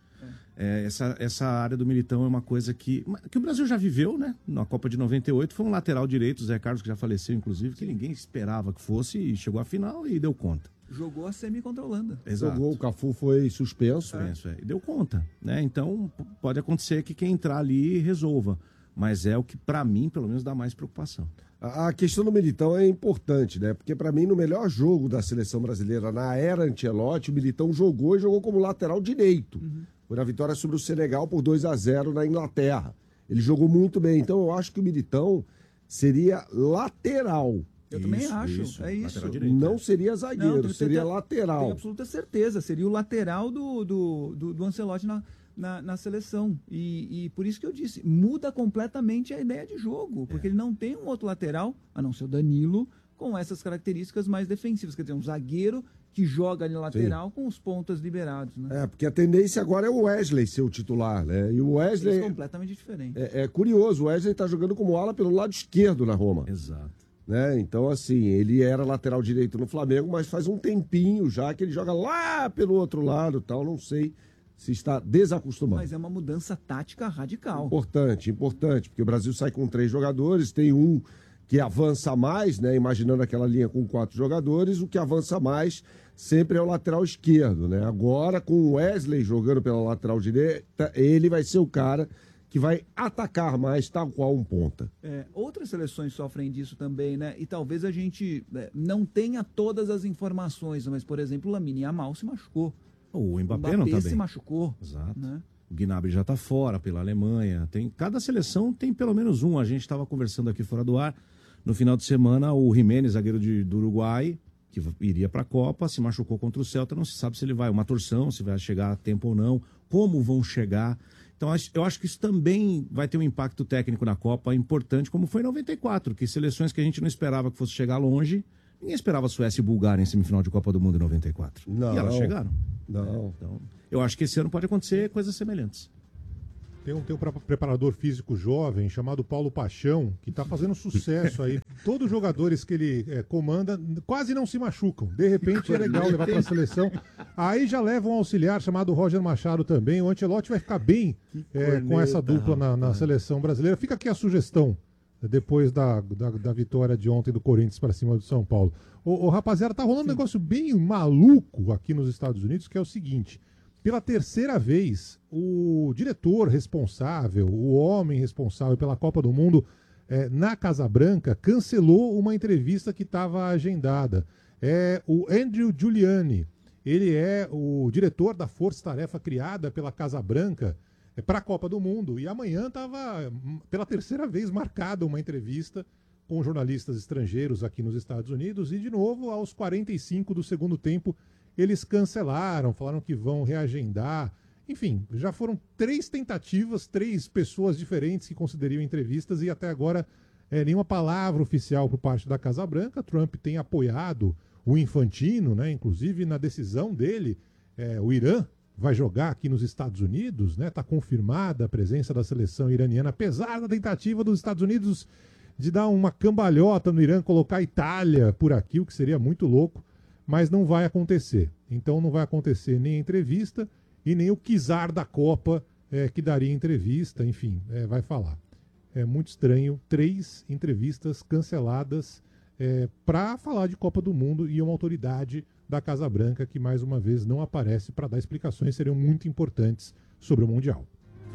É, essa, essa área do Militão é uma coisa que, que o Brasil já viveu, né? Na Copa de noventa e oito foi um lateral direito, o Zé Carlos, que já faleceu, inclusive, que ninguém esperava que fosse, e chegou à final e deu conta. Jogou a semi contra a Holanda. Exato. Jogou, o Cafu foi suspenso. Suspenso, é. E deu conta, né? Então, pode acontecer que quem entrar ali resolva. Mas é o que, pra mim, pelo menos, dá mais preocupação. A, a questão do Militão é importante, né? Porque, pra mim, no melhor jogo da seleção brasileira, na era Ancelotti, o Militão jogou e jogou como lateral direito. Uhum. Foi na vitória sobre o Senegal por dois a zero na Inglaterra. Ele jogou muito bem. Então, eu acho que o Militão seria lateral. Eu isso, também acho, isso. é isso. Direito, não é. seria zagueiro, não, seria ter, lateral. Tenho absoluta certeza, seria o lateral do, do, do, do Ancelotti na, na, na seleção. E, e por isso que eu disse, muda completamente a ideia de jogo, porque é. ele não tem um outro lateral, a não ser o Danilo, com essas características mais defensivas. Quer dizer, um zagueiro que joga ali lateral Sim. com os pontas liberados. Né? É, porque a tendência agora é o Wesley ser o titular, né? E o Wesley... É completamente diferente. É, é curioso, o Wesley está jogando como ala pelo lado esquerdo na Roma. Exato. Né? Então, assim, ele era lateral direito no Flamengo, mas faz um tempinho já que ele joga lá pelo outro lado e tal, não sei se está desacostumado. Mas é uma mudança tática radical. Importante, importante, porque o Brasil sai com três jogadores, tem um que avança mais, né? Imaginando aquela linha com quatro jogadores, o que avança mais sempre é o lateral esquerdo, né? Agora, com o Wesley jogando pela lateral direita, ele vai ser o cara que vai atacar mais, tal qual um ponta. É, outras seleções sofrem disso também, né? E talvez a gente é, não tenha todas as informações, mas, por exemplo, o Lamine Yamal se machucou. O Mbappé, o Mbappé não tá se bem. machucou. Exato. Né? O Gnabry já está fora pela Alemanha. Tem, cada seleção tem pelo menos um. A gente estava conversando aqui fora do ar. No final de semana, o Jiménez, zagueiro de, do Uruguai, que iria para a Copa, se machucou contra o Celta. Não se sabe se ele vai, uma torção, se vai chegar a tempo ou não, como vão chegar. Então, eu acho que isso também vai ter um impacto técnico na Copa importante, como foi em noventa e quatro, que seleções que a gente não esperava que fosse chegar longe, ninguém esperava a Suécia e Bulgária em semifinal de Copa do Mundo em noventa e quatro. Não. E elas chegaram. Não. Então, eu acho que esse ano pode acontecer coisas semelhantes. Tem um, tem um preparador físico jovem chamado Paulo Paixão, que está fazendo sucesso aí. Todos os jogadores que ele é, comanda quase não se machucam. De repente é legal levar para a seleção. Aí já leva um auxiliar chamado Roger Machado também. O Ancelotti vai ficar bem é, com essa dupla na, na seleção brasileira. Fica aqui a sugestão, depois da, da, da vitória de ontem do Corinthians para cima do São Paulo. Ô, ô rapaziada, tá rolando Sim. um negócio bem maluco aqui nos Estados Unidos, que é o seguinte... Pela terceira vez, o diretor responsável, o homem responsável pela Copa do Mundo é, na Casa Branca, cancelou uma entrevista que estava agendada. É o Andrew Giuliani. Ele é o diretor da força-tarefa criada pela Casa Branca é, para a Copa do Mundo. E amanhã estava, pela terceira vez, marcada uma entrevista com jornalistas estrangeiros aqui nos Estados Unidos. E, de novo, aos quarenta e cinco do segundo tempo, eles cancelaram, falaram que vão reagendar. Enfim, já foram três tentativas, três pessoas diferentes que concederiam entrevistas e até agora é, nenhuma palavra oficial por parte da Casa Branca. Trump tem apoiado o Infantino, né? Inclusive na decisão dele, é, o Irã vai jogar aqui nos Estados Unidos, né? Está confirmada a presença da seleção iraniana, apesar da tentativa dos Estados Unidos de dar uma cambalhota no Irã, colocar a Itália por aqui, o que seria muito louco. Mas não vai acontecer. Então não vai acontecer nem a entrevista e nem o czar da Copa é, que daria entrevista, enfim, é, vai falar. É muito estranho, três entrevistas canceladas é, para falar de Copa do Mundo e uma autoridade da Casa Branca que mais uma vez não aparece para dar explicações, seriam muito importantes sobre o Mundial.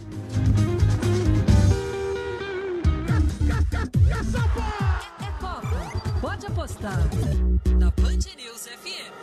É Copa, pode apostar. Na Band News F M.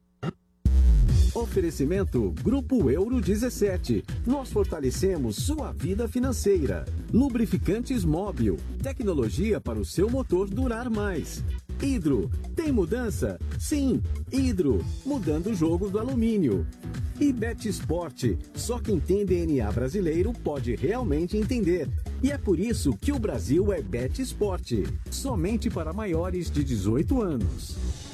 Oferecimento Grupo Euro dezessete. Nós fortalecemos sua vida financeira. Lubrificantes Móbil. Tecnologia para o seu motor durar mais. Hidro. Tem mudança? Sim. Hidro. Mudando o jogo do alumínio. E Bet Sport. Só quem tem D N A brasileiro pode realmente entender. E é por isso que o Brasil é Bet Esporte, somente para maiores de dezoito anos.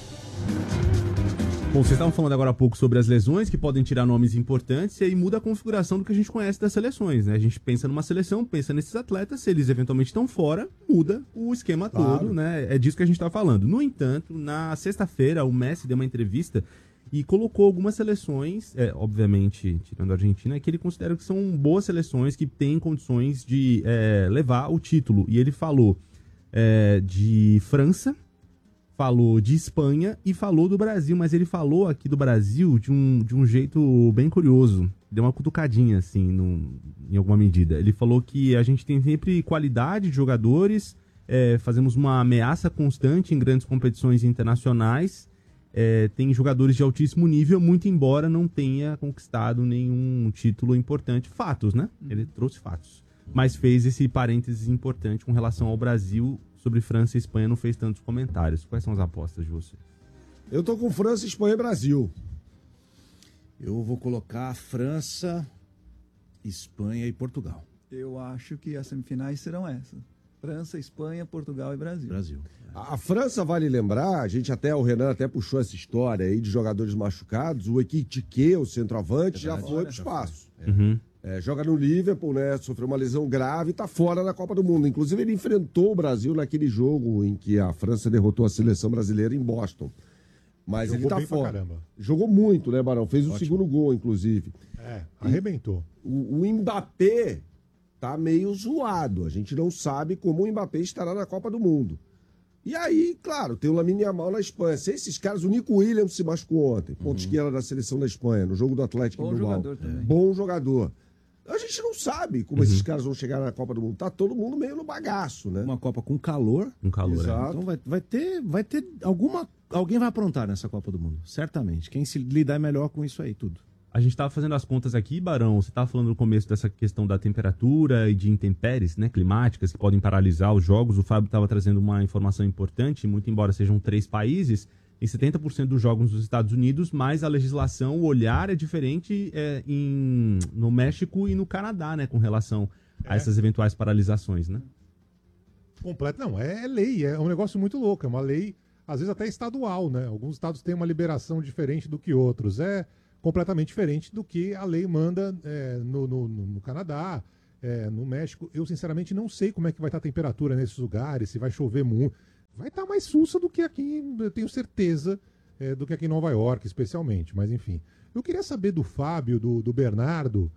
Bom, vocês estavam falando agora há pouco sobre as lesões que podem tirar nomes importantes e aí muda a configuração do que a gente conhece das seleções, né? A gente pensa numa seleção, pensa nesses atletas, se eles eventualmente estão fora, muda o esquema Claro. todo, né? É disso que a gente está falando. No entanto, na sexta-feira, o Messi deu uma entrevista e colocou algumas seleções, é, obviamente, tirando a Argentina, que ele considera que são boas seleções que têm condições de é, levar o título. E ele falou é, de França, falou de Espanha e falou do Brasil, mas ele falou aqui do Brasil de um, de um jeito bem curioso. Deu uma cutucadinha, assim, num, em alguma medida. Ele falou que a gente tem sempre qualidade de jogadores, é, fazemos uma ameaça constante em grandes competições internacionais, é, tem jogadores de altíssimo nível, muito embora não tenha conquistado nenhum título importante. Fatos, né? Ele trouxe fatos. Mas fez esse parênteses importante com relação ao Brasil. Sobre França e Espanha não fez tantos comentários. Quais são as apostas de você? Eu tô com França, Espanha e Brasil. Eu vou colocar França, Espanha e Portugal. Eu acho que as semifinais serão essas. França, Espanha, Portugal e Brasil. Brasil. A, a França, vale lembrar, a gente até, o Renan até puxou essa história aí de jogadores machucados. O Ekitike, o centroavante, já foi pro espaço. Uhum. É, joga no Liverpool, né? Sofreu uma lesão grave e tá fora da Copa do Mundo. Inclusive, ele enfrentou o Brasil naquele jogo em que a França derrotou a seleção brasileira em Boston. Mas Jogou ele tá bem pra fora. caramba. Jogou muito, né, Barão? Fez Ótimo. o segundo gol, inclusive. É, arrebentou. O, o Mbappé tá meio zoado. A gente não sabe como o Mbappé estará na Copa do Mundo. E aí, claro, tem o Lamine Yamal na Espanha. Se esses caras, o Nico Williams se machucou ontem, ponto esquerda da seleção da Espanha, no jogo do Atlético Bom Bilbao. jogador também. Bom jogador. A gente não sabe como Uhum. esses caras vão chegar na Copa do Mundo. Tá todo mundo meio no bagaço, né? Uma Copa com calor. Com calor, Exato. Então vai, vai ter, vai ter alguma... Alguém vai aprontar nessa Copa do Mundo, certamente. Quem se lidar melhor com isso aí, tudo. A gente estava fazendo as contas aqui, Barão. Você estava falando no começo dessa questão da temperatura e de intempéries, né, climáticas que podem paralisar os jogos. O Fábio estava trazendo uma informação importante, muito embora sejam três países, em setenta por cento dos jogos nos Estados Unidos, mas a legislação, o olhar é diferente é, em, no México e no Canadá, né, com relação a É. essas eventuais paralisações, né? Completo, não, é, é lei, é um negócio muito louco, é uma lei, às vezes até estadual, né? Alguns estados têm uma liberação diferente do que outros, é completamente diferente do que a lei manda é, no, no, no- no Canadá, é, no México. Eu, sinceramente, não sei como é que vai estar a temperatura nesses lugares, se vai chover muito. Vai estar mais sussa do que aqui, eu tenho certeza, é, do que aqui em Nova York, especialmente, mas enfim. Eu queria saber do Fábio, do, do Bernardo,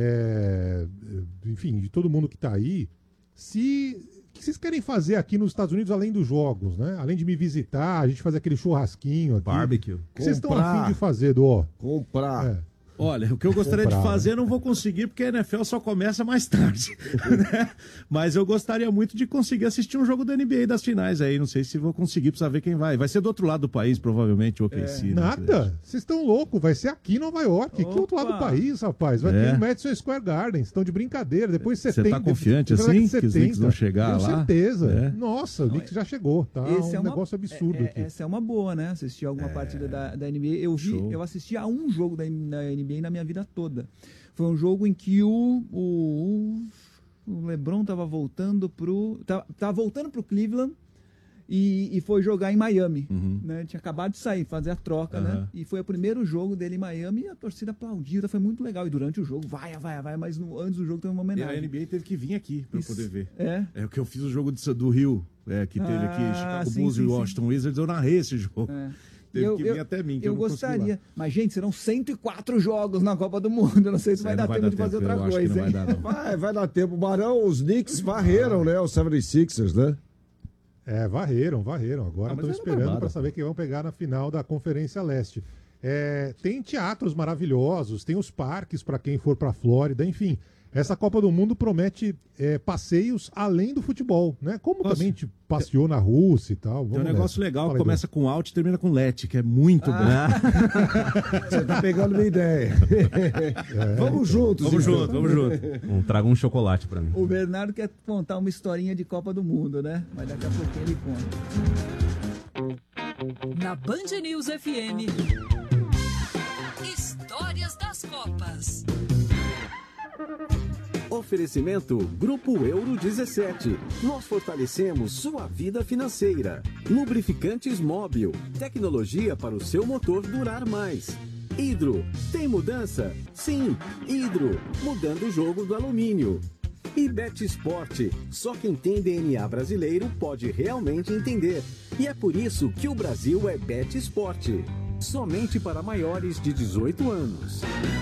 é, enfim, de todo mundo que está aí, se o que vocês querem fazer aqui nos Estados Unidos além dos jogos, né? Além de me visitar, a gente fazer aquele churrasquinho aqui. Barbecue. O que vocês estão Comprar. afim de fazer, Dó? Comprar. É. Olha, o que eu gostaria Comprar, de fazer né? eu não vou conseguir porque a N F L só começa mais tarde, né? Mas eu gostaria muito de conseguir assistir um jogo da N B A das finais aí, não sei se vou conseguir, precisa ver quem vai. Vai ser do outro lado do país, provavelmente, o O K C. né? Nada. Vocês estão loucos. Vai ser aqui em Nova York. Que outro lado do país, rapaz? Vai É. ter no Madison Square Garden. Estão de brincadeira. Depois Você setenta. tá confiante depois da assim, década de que os Knicks vão setenta. chegar Tenho lá? certeza. É. Nossa, o Knicks já chegou. Tá Esse um é uma- negócio absurdo é- é- aqui. Essa é uma boa, né? Assistir alguma partida da, da N B A. Eu vi, Show. eu assisti a um jogo da, da N B A na minha vida toda. Foi um jogo em que o, o, o LeBron tava voltando pro. Tava, tava voltando pro Cleveland e, e foi jogar em Miami. Né? Tinha acabado de sair, fazer a troca, né? Aham. E foi o primeiro jogo dele em Miami e a torcida aplaudiu. Foi muito legal. E durante o jogo, vai, vai, vai, mas no- antes do jogo teve uma E homenagem. a N B A teve que vir aqui pra eu Isso. poder ver. É? É o que eu fiz o jogo de- do Rio, é, que teve aqui, Ah, Chicago sim, Bulls sim, e sim. Washington Wizards, eu narrei esse jogo. É. Teve Eu- que eu- vir até mim, que eu eu, não consegui lá. gostaria. Mas, gente, serão cento e quatro jogos na Copa do Mundo. Eu não sei se vai É, dar não vai tempo dar de fazer tempo, eu outra acho que coisa, não vai hein? dar, não. Vai, vai dar tempo. Barão, os Knicks varreram, né? Os setenta e sixers, né? É, varreram, varreram. Agora Ah, mas estou era esperando barbada. para saber quem vão pegar na final da Conferência Leste. É, tem teatros maravilhosos, tem os parques para quem for para a Flórida, enfim. Essa Copa do Mundo promete é, passeios além do futebol, né? Como Nossa, também te passeou na Rússia e tal. Tem um Vamos negócio nessa. legal Fala que aí, começa com Alt e termina com Let, que é muito bom. Você tá pegando minha ideia. Vamos juntos. Vamos então. junto, vamos junto. Bom, traga um chocolate pra mim. O Bernardo quer contar uma historinha de Copa do Mundo, né? Mas daqui a pouquinho ele conta. Na Band News F M. Histórias das Copas. Oferecimento Grupo Euro dezessete. Nós fortalecemos sua vida financeira. Lubrificantes Móbil. Tecnologia para o seu motor durar mais. Hidro. Tem mudança? Sim. Hidro. Mudando o jogo do alumínio. E Bet Sport. Só quem tem D N A brasileiro pode realmente entender. E é por isso que o Brasil é Bet Sport. Somente para maiores de dezoito anos.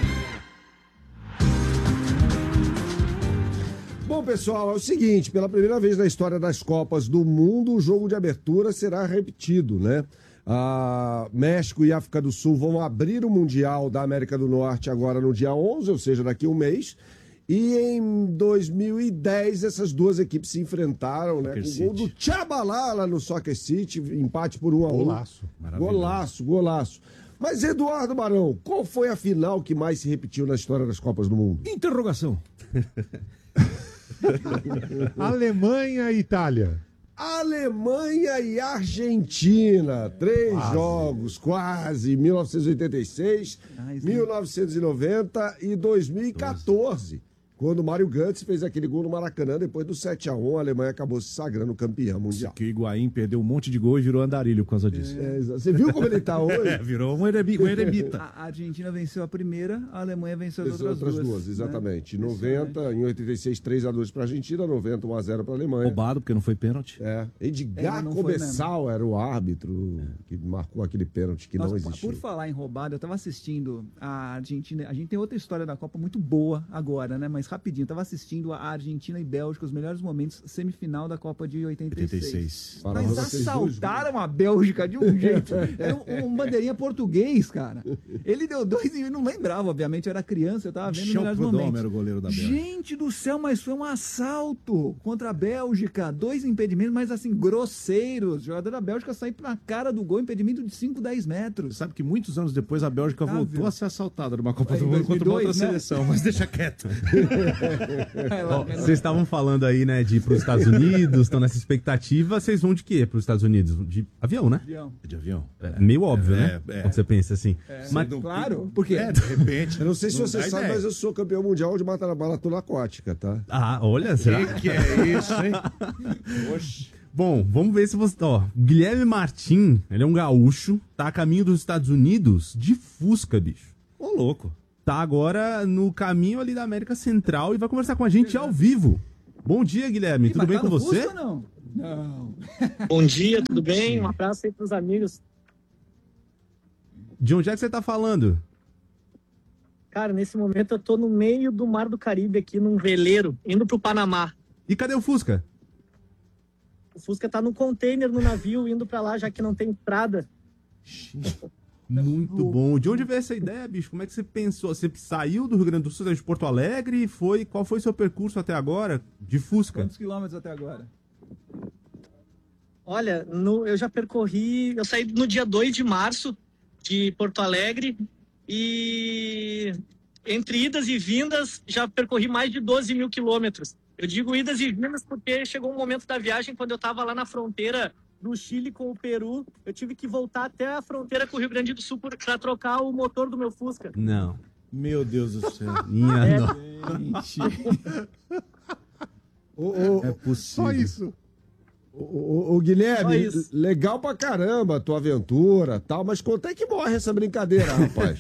Bom, pessoal, é o seguinte, pela primeira vez na história das Copas do Mundo, o jogo de abertura será repetido, né? Ah, México e África do Sul vão abrir o Mundial da América do Norte agora no dia onze, ou seja, daqui a um mês. E em dois mil e dez, essas duas equipes se enfrentaram, né? Com o gol do Tchabalá lá no Soccer City, empate por um a um. Golaço. Golaço, golaço. Mas, Eduardo Barão, qual foi a final que mais se repetiu na história das Copas do Mundo? Interrogação. Alemanha e Itália. Alemanha e Argentina. Três quase. jogos, quase. mil novecentos e oitenta e seis, mil novecentos e noventa e dois mil e quatorze. Quando o Mário Götze fez aquele gol no Maracanã, depois do sete a um, a Alemanha acabou se sagrando campeã mundial. Que o Higuaín perdeu um monte de gol e virou andarilho por causa disso. É, você viu como ele tá hoje? É, virou um eremita. A Argentina venceu a primeira, a Alemanha venceu as Venceu outras, outras duas. duas, exatamente. Né? noventa, em oitenta e seis, três a dois para a Argentina, noventa, um a zero para a Alemanha. Roubado, porque não foi pênalti. É. Edgar É, Começal era o árbitro que marcou aquele pênalti que Nossa, não existiu. Por falar em roubada, eu estava assistindo a Argentina. A gente tem outra história da Copa muito boa agora, né? Mas rapidinho, eu tava assistindo a Argentina e Bélgica, os melhores momentos, semifinal da Copa de oitenta e seis. oitenta e seis. Mas assaltaram a Bélgica de um jeito. Era um, um bandeirinha português, cara. Ele deu dois e eu não lembrava, obviamente, eu era criança, eu tava vendo os melhores momentos. Era o goleiro da Bélgica. Gente do céu, mas foi um assalto contra a Bélgica. Dois impedimentos, mas assim, grosseiros. O jogador da Bélgica saiu na cara do gol, impedimento de cinco, dez metros. Sabe que muitos anos depois a Bélgica Tá, voltou viu? a ser assaltada numa Copa Aí, do Mundo contra uma outra dois mil e dois, né? seleção, mas deixa quieto. Ó, vocês estavam falando aí, né, de ir para os Estados Unidos, estão nessa expectativa. Vocês vão de quê para os Estados Unidos? De avião, né? Avião. De avião. É meio óbvio, É, né? é. Quando você pensa assim. É, Mas, claro, porque É, de repente. Eu não sei se não você dá sabe, ideia. mas eu sou campeão mundial de mata- maratona aquática, tá? ah, olha, será? Que que é isso, hein? Oxi. Bom, vamos ver se você... Ó, Guilherme Martim, ele é um gaúcho, tá a caminho dos Estados Unidos de Fusca, bicho. Ô, louco. Tá agora no caminho ali da América Central e vai conversar com a gente ao vivo. Bom dia, Guilherme. Ih, Tudo mas bem tá com no você? Fusca ou não? Não. Bom dia, tudo bem? Um abraço aí pros amigos. De onde é que você tá falando? Cara, nesse momento eu tô no meio do Mar do Caribe aqui, num veleiro, indo pro Panamá. E cadê o Fusca? O Fusca tá no container no navio, indo pra lá, já que não tem estrada. Muito bom. De onde veio essa ideia, bicho? Como é que você pensou? Você saiu do Rio Grande do Sul, de Porto Alegre, e foi... Qual foi o seu percurso até agora de Fusca? Quantos quilômetros até agora? Olha, no- eu já percorri... Eu saí no dia dois de março de Porto Alegre e entre idas e vindas já percorri mais de doze mil quilômetros. Eu digo idas e vindas porque chegou um momento da viagem quando eu estava lá na fronteira do Chile com o Peru, eu tive que voltar até a fronteira com o Rio Grande do Sul para trocar o motor do meu Fusca. Não. Meu Deus do céu. Minha É. nossa. Ô, ô, É possível. Só isso. ô, ô, ô, Guilherme, Só isso. legal pra caramba a tua aventura tal, mas quanto é que morre essa brincadeira, rapaz?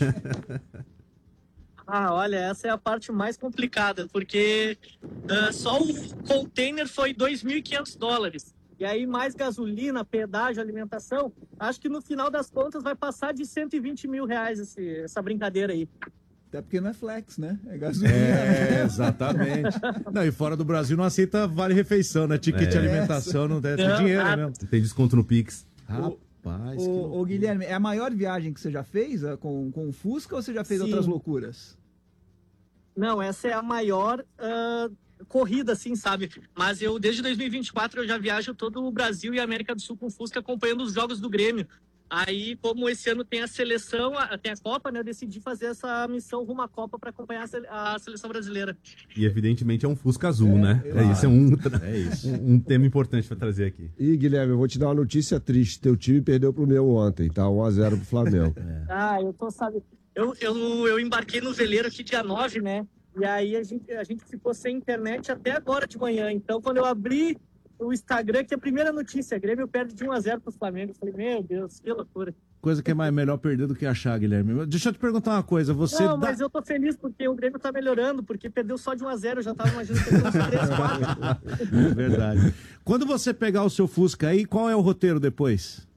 Ah, olha, essa é a parte mais complicada, porque ah, só o container foi dois mil e quinhentos dólares. E aí mais gasolina, pedágio, alimentação, acho que no final das contas vai passar de cento e vinte mil reais esse, essa brincadeira aí. Até porque não é flex, né? É gasolina. É, exatamente. Não, e fora do Brasil não aceita vale-refeição, né? Ticket de É. alimentação não deve ser Não, dinheiro nada. mesmo. Tem desconto no Pix. Rapaz, que Ô, ô, Guilherme, é a maior viagem que você já fez ah, com, com o Fusca ou você já fez Sim. outras loucuras? Não, essa é a maior ah, corrida, assim, sabe? Mas eu, desde dois mil e vinte e quatro, eu já viajo todo o Brasil e a América do Sul com Fusca acompanhando os jogos do Grêmio. Aí, como esse ano tem a seleção, a- tem a Copa, né? Eu decidi fazer essa missão rumo à Copa para acompanhar a sele- a seleção brasileira. E evidentemente é um Fusca azul, né? É, isso, é um, É isso. um, um tema importante pra trazer aqui. Ih, Guilherme, eu vou te dar uma notícia triste. Teu time perdeu pro meu ontem, tá? um a zero pro Flamengo. Ah, eu tô, sabe... Eu, eu, eu embarquei no veleiro aqui dia nove, né? E aí a gente, a gente ficou sem internet até agora de manhã. Então, quando eu abri o Instagram, que a primeira notícia, Grêmio perde de um a zero pro Flamengo. Eu falei, meu Deus, que loucura. Coisa que é mais, melhor perder do que achar, Guilherme. Deixa eu te perguntar uma coisa. Você Não, dá... mas eu tô feliz porque o Grêmio tá melhorando, porque perdeu só de um a zero. Eu já tava imaginando que uns três, quatro. É verdade. Quando você pegar o seu Fusca aí, qual é o roteiro depois?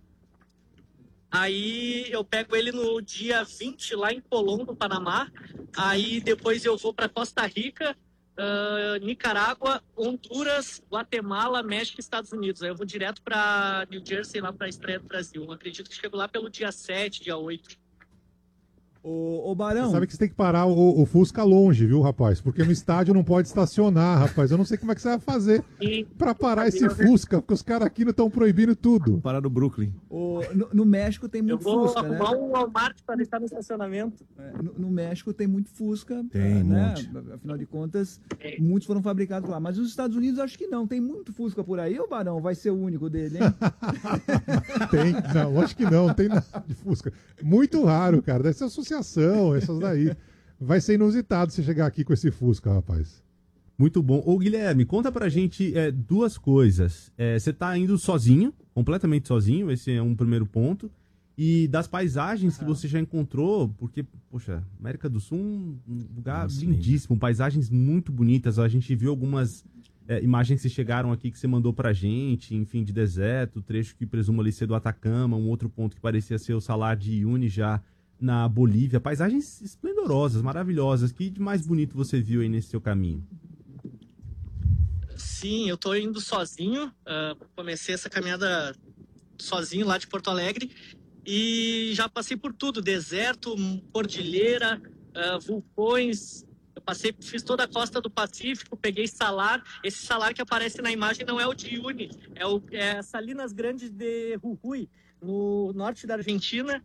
Aí eu pego ele no dia vinte lá em Colón, no Panamá. Aí depois eu vou para Costa Rica, uh, Nicarágua, Honduras, Guatemala, México e Estados Unidos. Aí eu vou direto para New Jersey, lá para a estreia do Brasil. Eu acredito que chego lá pelo dia sete, dia oito. Ô, ô Barão. Você sabe que você tem que parar o, o Fusca longe, viu, rapaz? Porque no estádio não pode estacionar, rapaz. Eu não sei como é que você vai fazer pra parar esse Fusca, porque os caras aqui não estão proibindo tudo. Parar no Brooklyn. Ô, no, no México tem Eu muito vou Fusca, né? arrumar um Walmart para deixar no estacionamento. É, no, no México tem muito Fusca, Tem, né? monte. Afinal de contas, muitos foram fabricados lá. Mas os Estados Unidos acho que não. Tem muito Fusca por aí, ô Barão? Vai ser o único dele, hein? Tem, não, acho que não, não tem nada de Fusca. Muito raro, cara. Deve ser associação, essas daí. Vai ser inusitado você chegar aqui com esse Fusca, rapaz. Muito bom. Ô, Guilherme, conta pra gente é, duas coisas. É, você tá indo sozinho, completamente sozinho, esse é um primeiro ponto. E das paisagens que você já encontrou, porque, poxa, América do Sul, um lugar Nossa, lindíssimo, paisagens muito bonitas. A gente viu algumas é, imagens que chegaram aqui que você mandou pra gente, enfim, de deserto, trecho que presumo ali ser do Atacama, um outro ponto que parecia ser o Salar de Uyuni já na Bolívia. Paisagens esplendorosas, maravilhosas. Que de mais bonito você viu aí nesse seu caminho? Sim, eu tô indo sozinho. Uh, comecei essa caminhada sozinho lá de Porto Alegre e já passei por tudo: deserto, cordilheira, uh, vulcões. Eu passei, fiz toda a costa do Pacífico, peguei salar. Esse salar que aparece na imagem não é o de Uyuni, é, o, é Salinas Grandes de Jujuy, no norte da Argentina.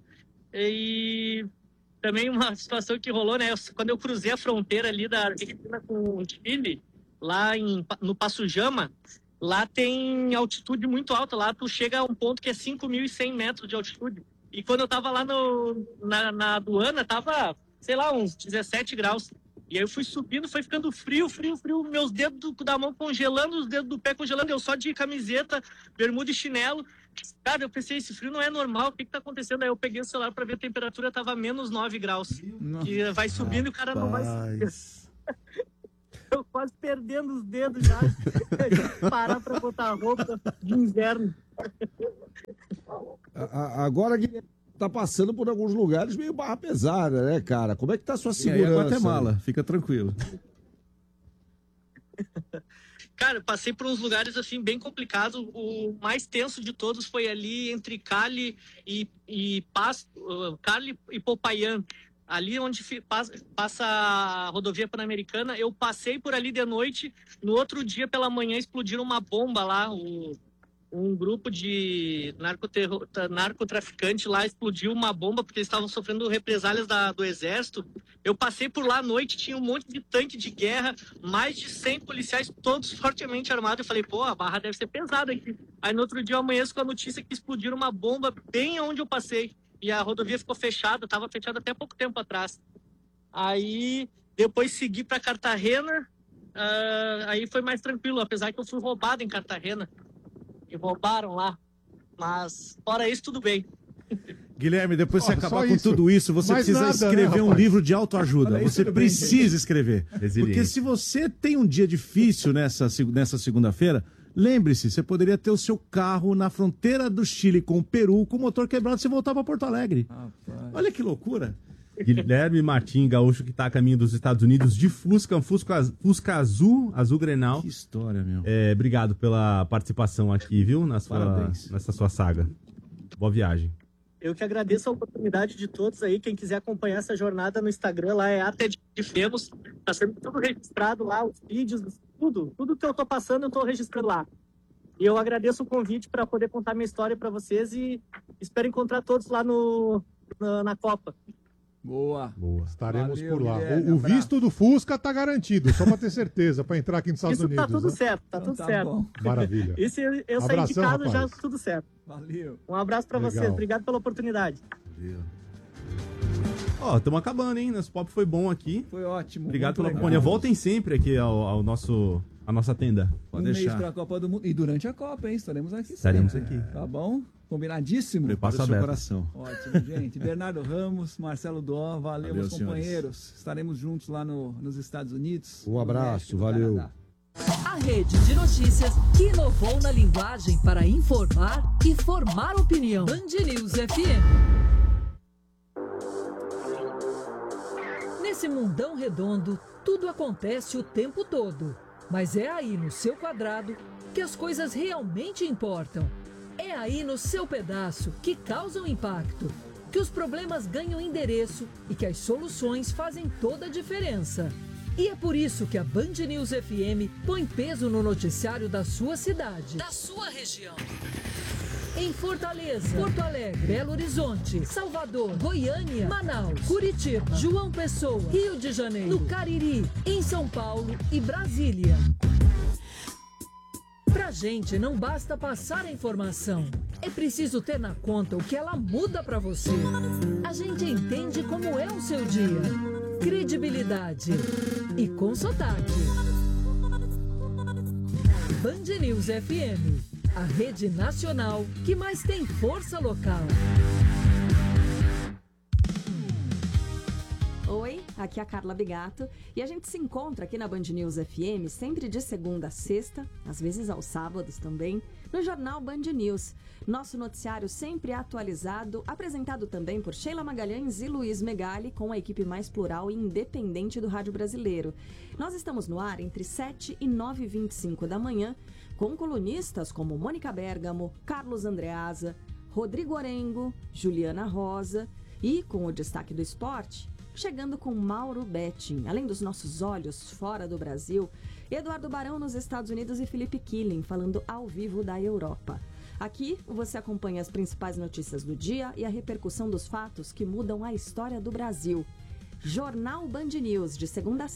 E também uma situação que rolou, né? Quando eu cruzei a fronteira ali da Argentina com o Chile, lá em, no Passo Jama, lá tem altitude muito alta. Lá tu chega a um ponto que é cinco mil e cem metros de altitude. E quando eu tava lá no, na, na aduana, tava, sei lá, uns dezessete graus. E aí eu fui subindo, foi ficando frio, frio, frio. Meus dedos da mão congelando, os dedos do pé congelando. Eu só de camiseta, bermuda e chinelo. Cara, eu pensei, esse frio não é normal, o que que tá acontecendo? Aí eu peguei o celular pra ver a temperatura, tava menos nove graus. E vai subindo e o cara não vai subir. Eu quase perdendo os dedos já. Parar pra botar a roupa de inverno. Agora que tá passando por alguns lugares meio barra pesada, né, cara? Como é que tá a sua segurança? E aí, Guatemala, fica tranquilo. Cara, eu passei por uns lugares assim bem complicados. O mais tenso de todos foi ali entre Cali e, e Pas, uh, Cali e Popayán. Ali onde fi, passa, passa a rodovia Pan-Americana, eu passei por ali de noite. No outro dia, pela manhã, explodiram uma bomba lá. O, um grupo de narcotraficante lá explodiu uma bomba porque eles estavam sofrendo represálias da, do exército. Eu passei por lá à noite, tinha um monte de tanque de guerra, mais de cem policiais, todos fortemente armados. Eu falei, pô, a barra deve ser pesada aqui. Aí no outro dia eu amanheço com a notícia que explodiram uma bomba bem onde eu passei. E a rodovia ficou fechada, estava fechada até pouco tempo atrás. Aí depois segui para Cartagena, uh, aí foi mais tranquilo, apesar que eu fui roubado em Cartagena. Me roubaram lá, mas fora isso tudo bem. Guilherme, depois Oh, você acabar só com isso. tudo isso, você Mais precisa nada, escrever né, um rapaz? livro de autoajuda. Olha, Você tudo bem, precisa escrever. Resiliência. Porque se você tem um dia difícil nessa, seg- nessa segunda-feira, lembre-se, você poderia ter o seu carro na fronteira do Chile com o Peru, com o motor quebrado, você voltar para Porto Alegre. Olha que loucura. Guilherme Martim, gaúcho que tá a caminho dos Estados Unidos de Fusca, um Fusca, az- Fusca azul, azul Grenal. Que história, meu. É, obrigado pela participação aqui, viu? Na sua, Parabéns. nessa sua saga. Boa viagem. Eu que agradeço a oportunidade de todos aí. Quem quiser acompanhar essa jornada no Instagram, lá é até de Femos. Tá sendo tudo registrado lá, os vídeos, tudo. Tudo que eu tô passando, eu tô registrando lá. E eu agradeço o convite para poder contar minha história para vocês e espero encontrar todos lá no, na, na Copa. Boa. Boa. Estaremos Valeu, por lá. Guilherme, O, o abraço. visto do Fusca tá garantido, só para ter certeza, para entrar aqui nos Estados Isso Unidos. tá tudo né? certo, tá Então tudo tá certo. bom. Maravilha. Esse, eu saí de Abração, casa já rapaz. tudo certo. Valeu. Um abraço para Legal. vocês. Obrigado pela oportunidade. Valeu. Ó, estamos acabando, hein? Nosso papo foi bom aqui. Foi ótimo. Obrigado pela legal. companhia. Voltem sempre aqui ao, ao nosso, à nossa tenda. Um mês para a Copa do Mundo. E durante a Copa, hein? Estaremos aqui. Estaremos sempre. aqui. Tá bom? Combinadíssimo? Prepara o seu coração. Ótimo, gente. Bernardo Ramos, Marcelo Dó, valeu, Valeu, meus senhores. companheiros. Estaremos juntos lá no, nos Estados Unidos. Um abraço, no México, no valeu. Canadá. A rede de notícias que inovou na linguagem para informar e formar opinião. Band News F M. Nesse mundão redondo, tudo acontece o tempo todo. Mas é aí no seu quadrado que as coisas realmente importam. É aí no seu pedaço que causam impacto, que os problemas ganham endereço e que as soluções fazem toda a diferença. E é por isso que a Band News F M põe peso no noticiário da sua cidade, da sua região. Em Fortaleza, Porto Alegre, Belo Horizonte, Salvador, Goiânia, Manaus, Curitiba, João Pessoa, Rio de Janeiro, no Cariri, em São Paulo e Brasília. Pra gente não basta passar a informação, é preciso ter na conta o que ela muda pra você. A gente entende como é o seu dia, credibilidade e com sotaque. Band News F M, a rede nacional que mais tem força local. Oi, aqui é a Carla Bigato e a gente se encontra aqui na Band News F M sempre de segunda a sexta, às vezes aos sábados também, no jornal Band News. Nosso noticiário sempre atualizado, apresentado também por Sheila Magalhães e Luiz Megali, com a equipe mais plural e independente do rádio brasileiro. Nós estamos no ar entre sete e nove e vinte e cinco da manhã, com colunistas como Mônica Bergamo, Carlos Andreasa, Rodrigo Orengo, Juliana Rosa e, com o destaque do esporte, chegando com Mauro Betting, além dos nossos olhos fora do Brasil, Eduardo Barão nos Estados Unidos e Felipe Killing falando ao vivo da Europa. Aqui você acompanha as principais notícias do dia e a repercussão dos fatos que mudam a história do Brasil. Jornal Band News, de segunda a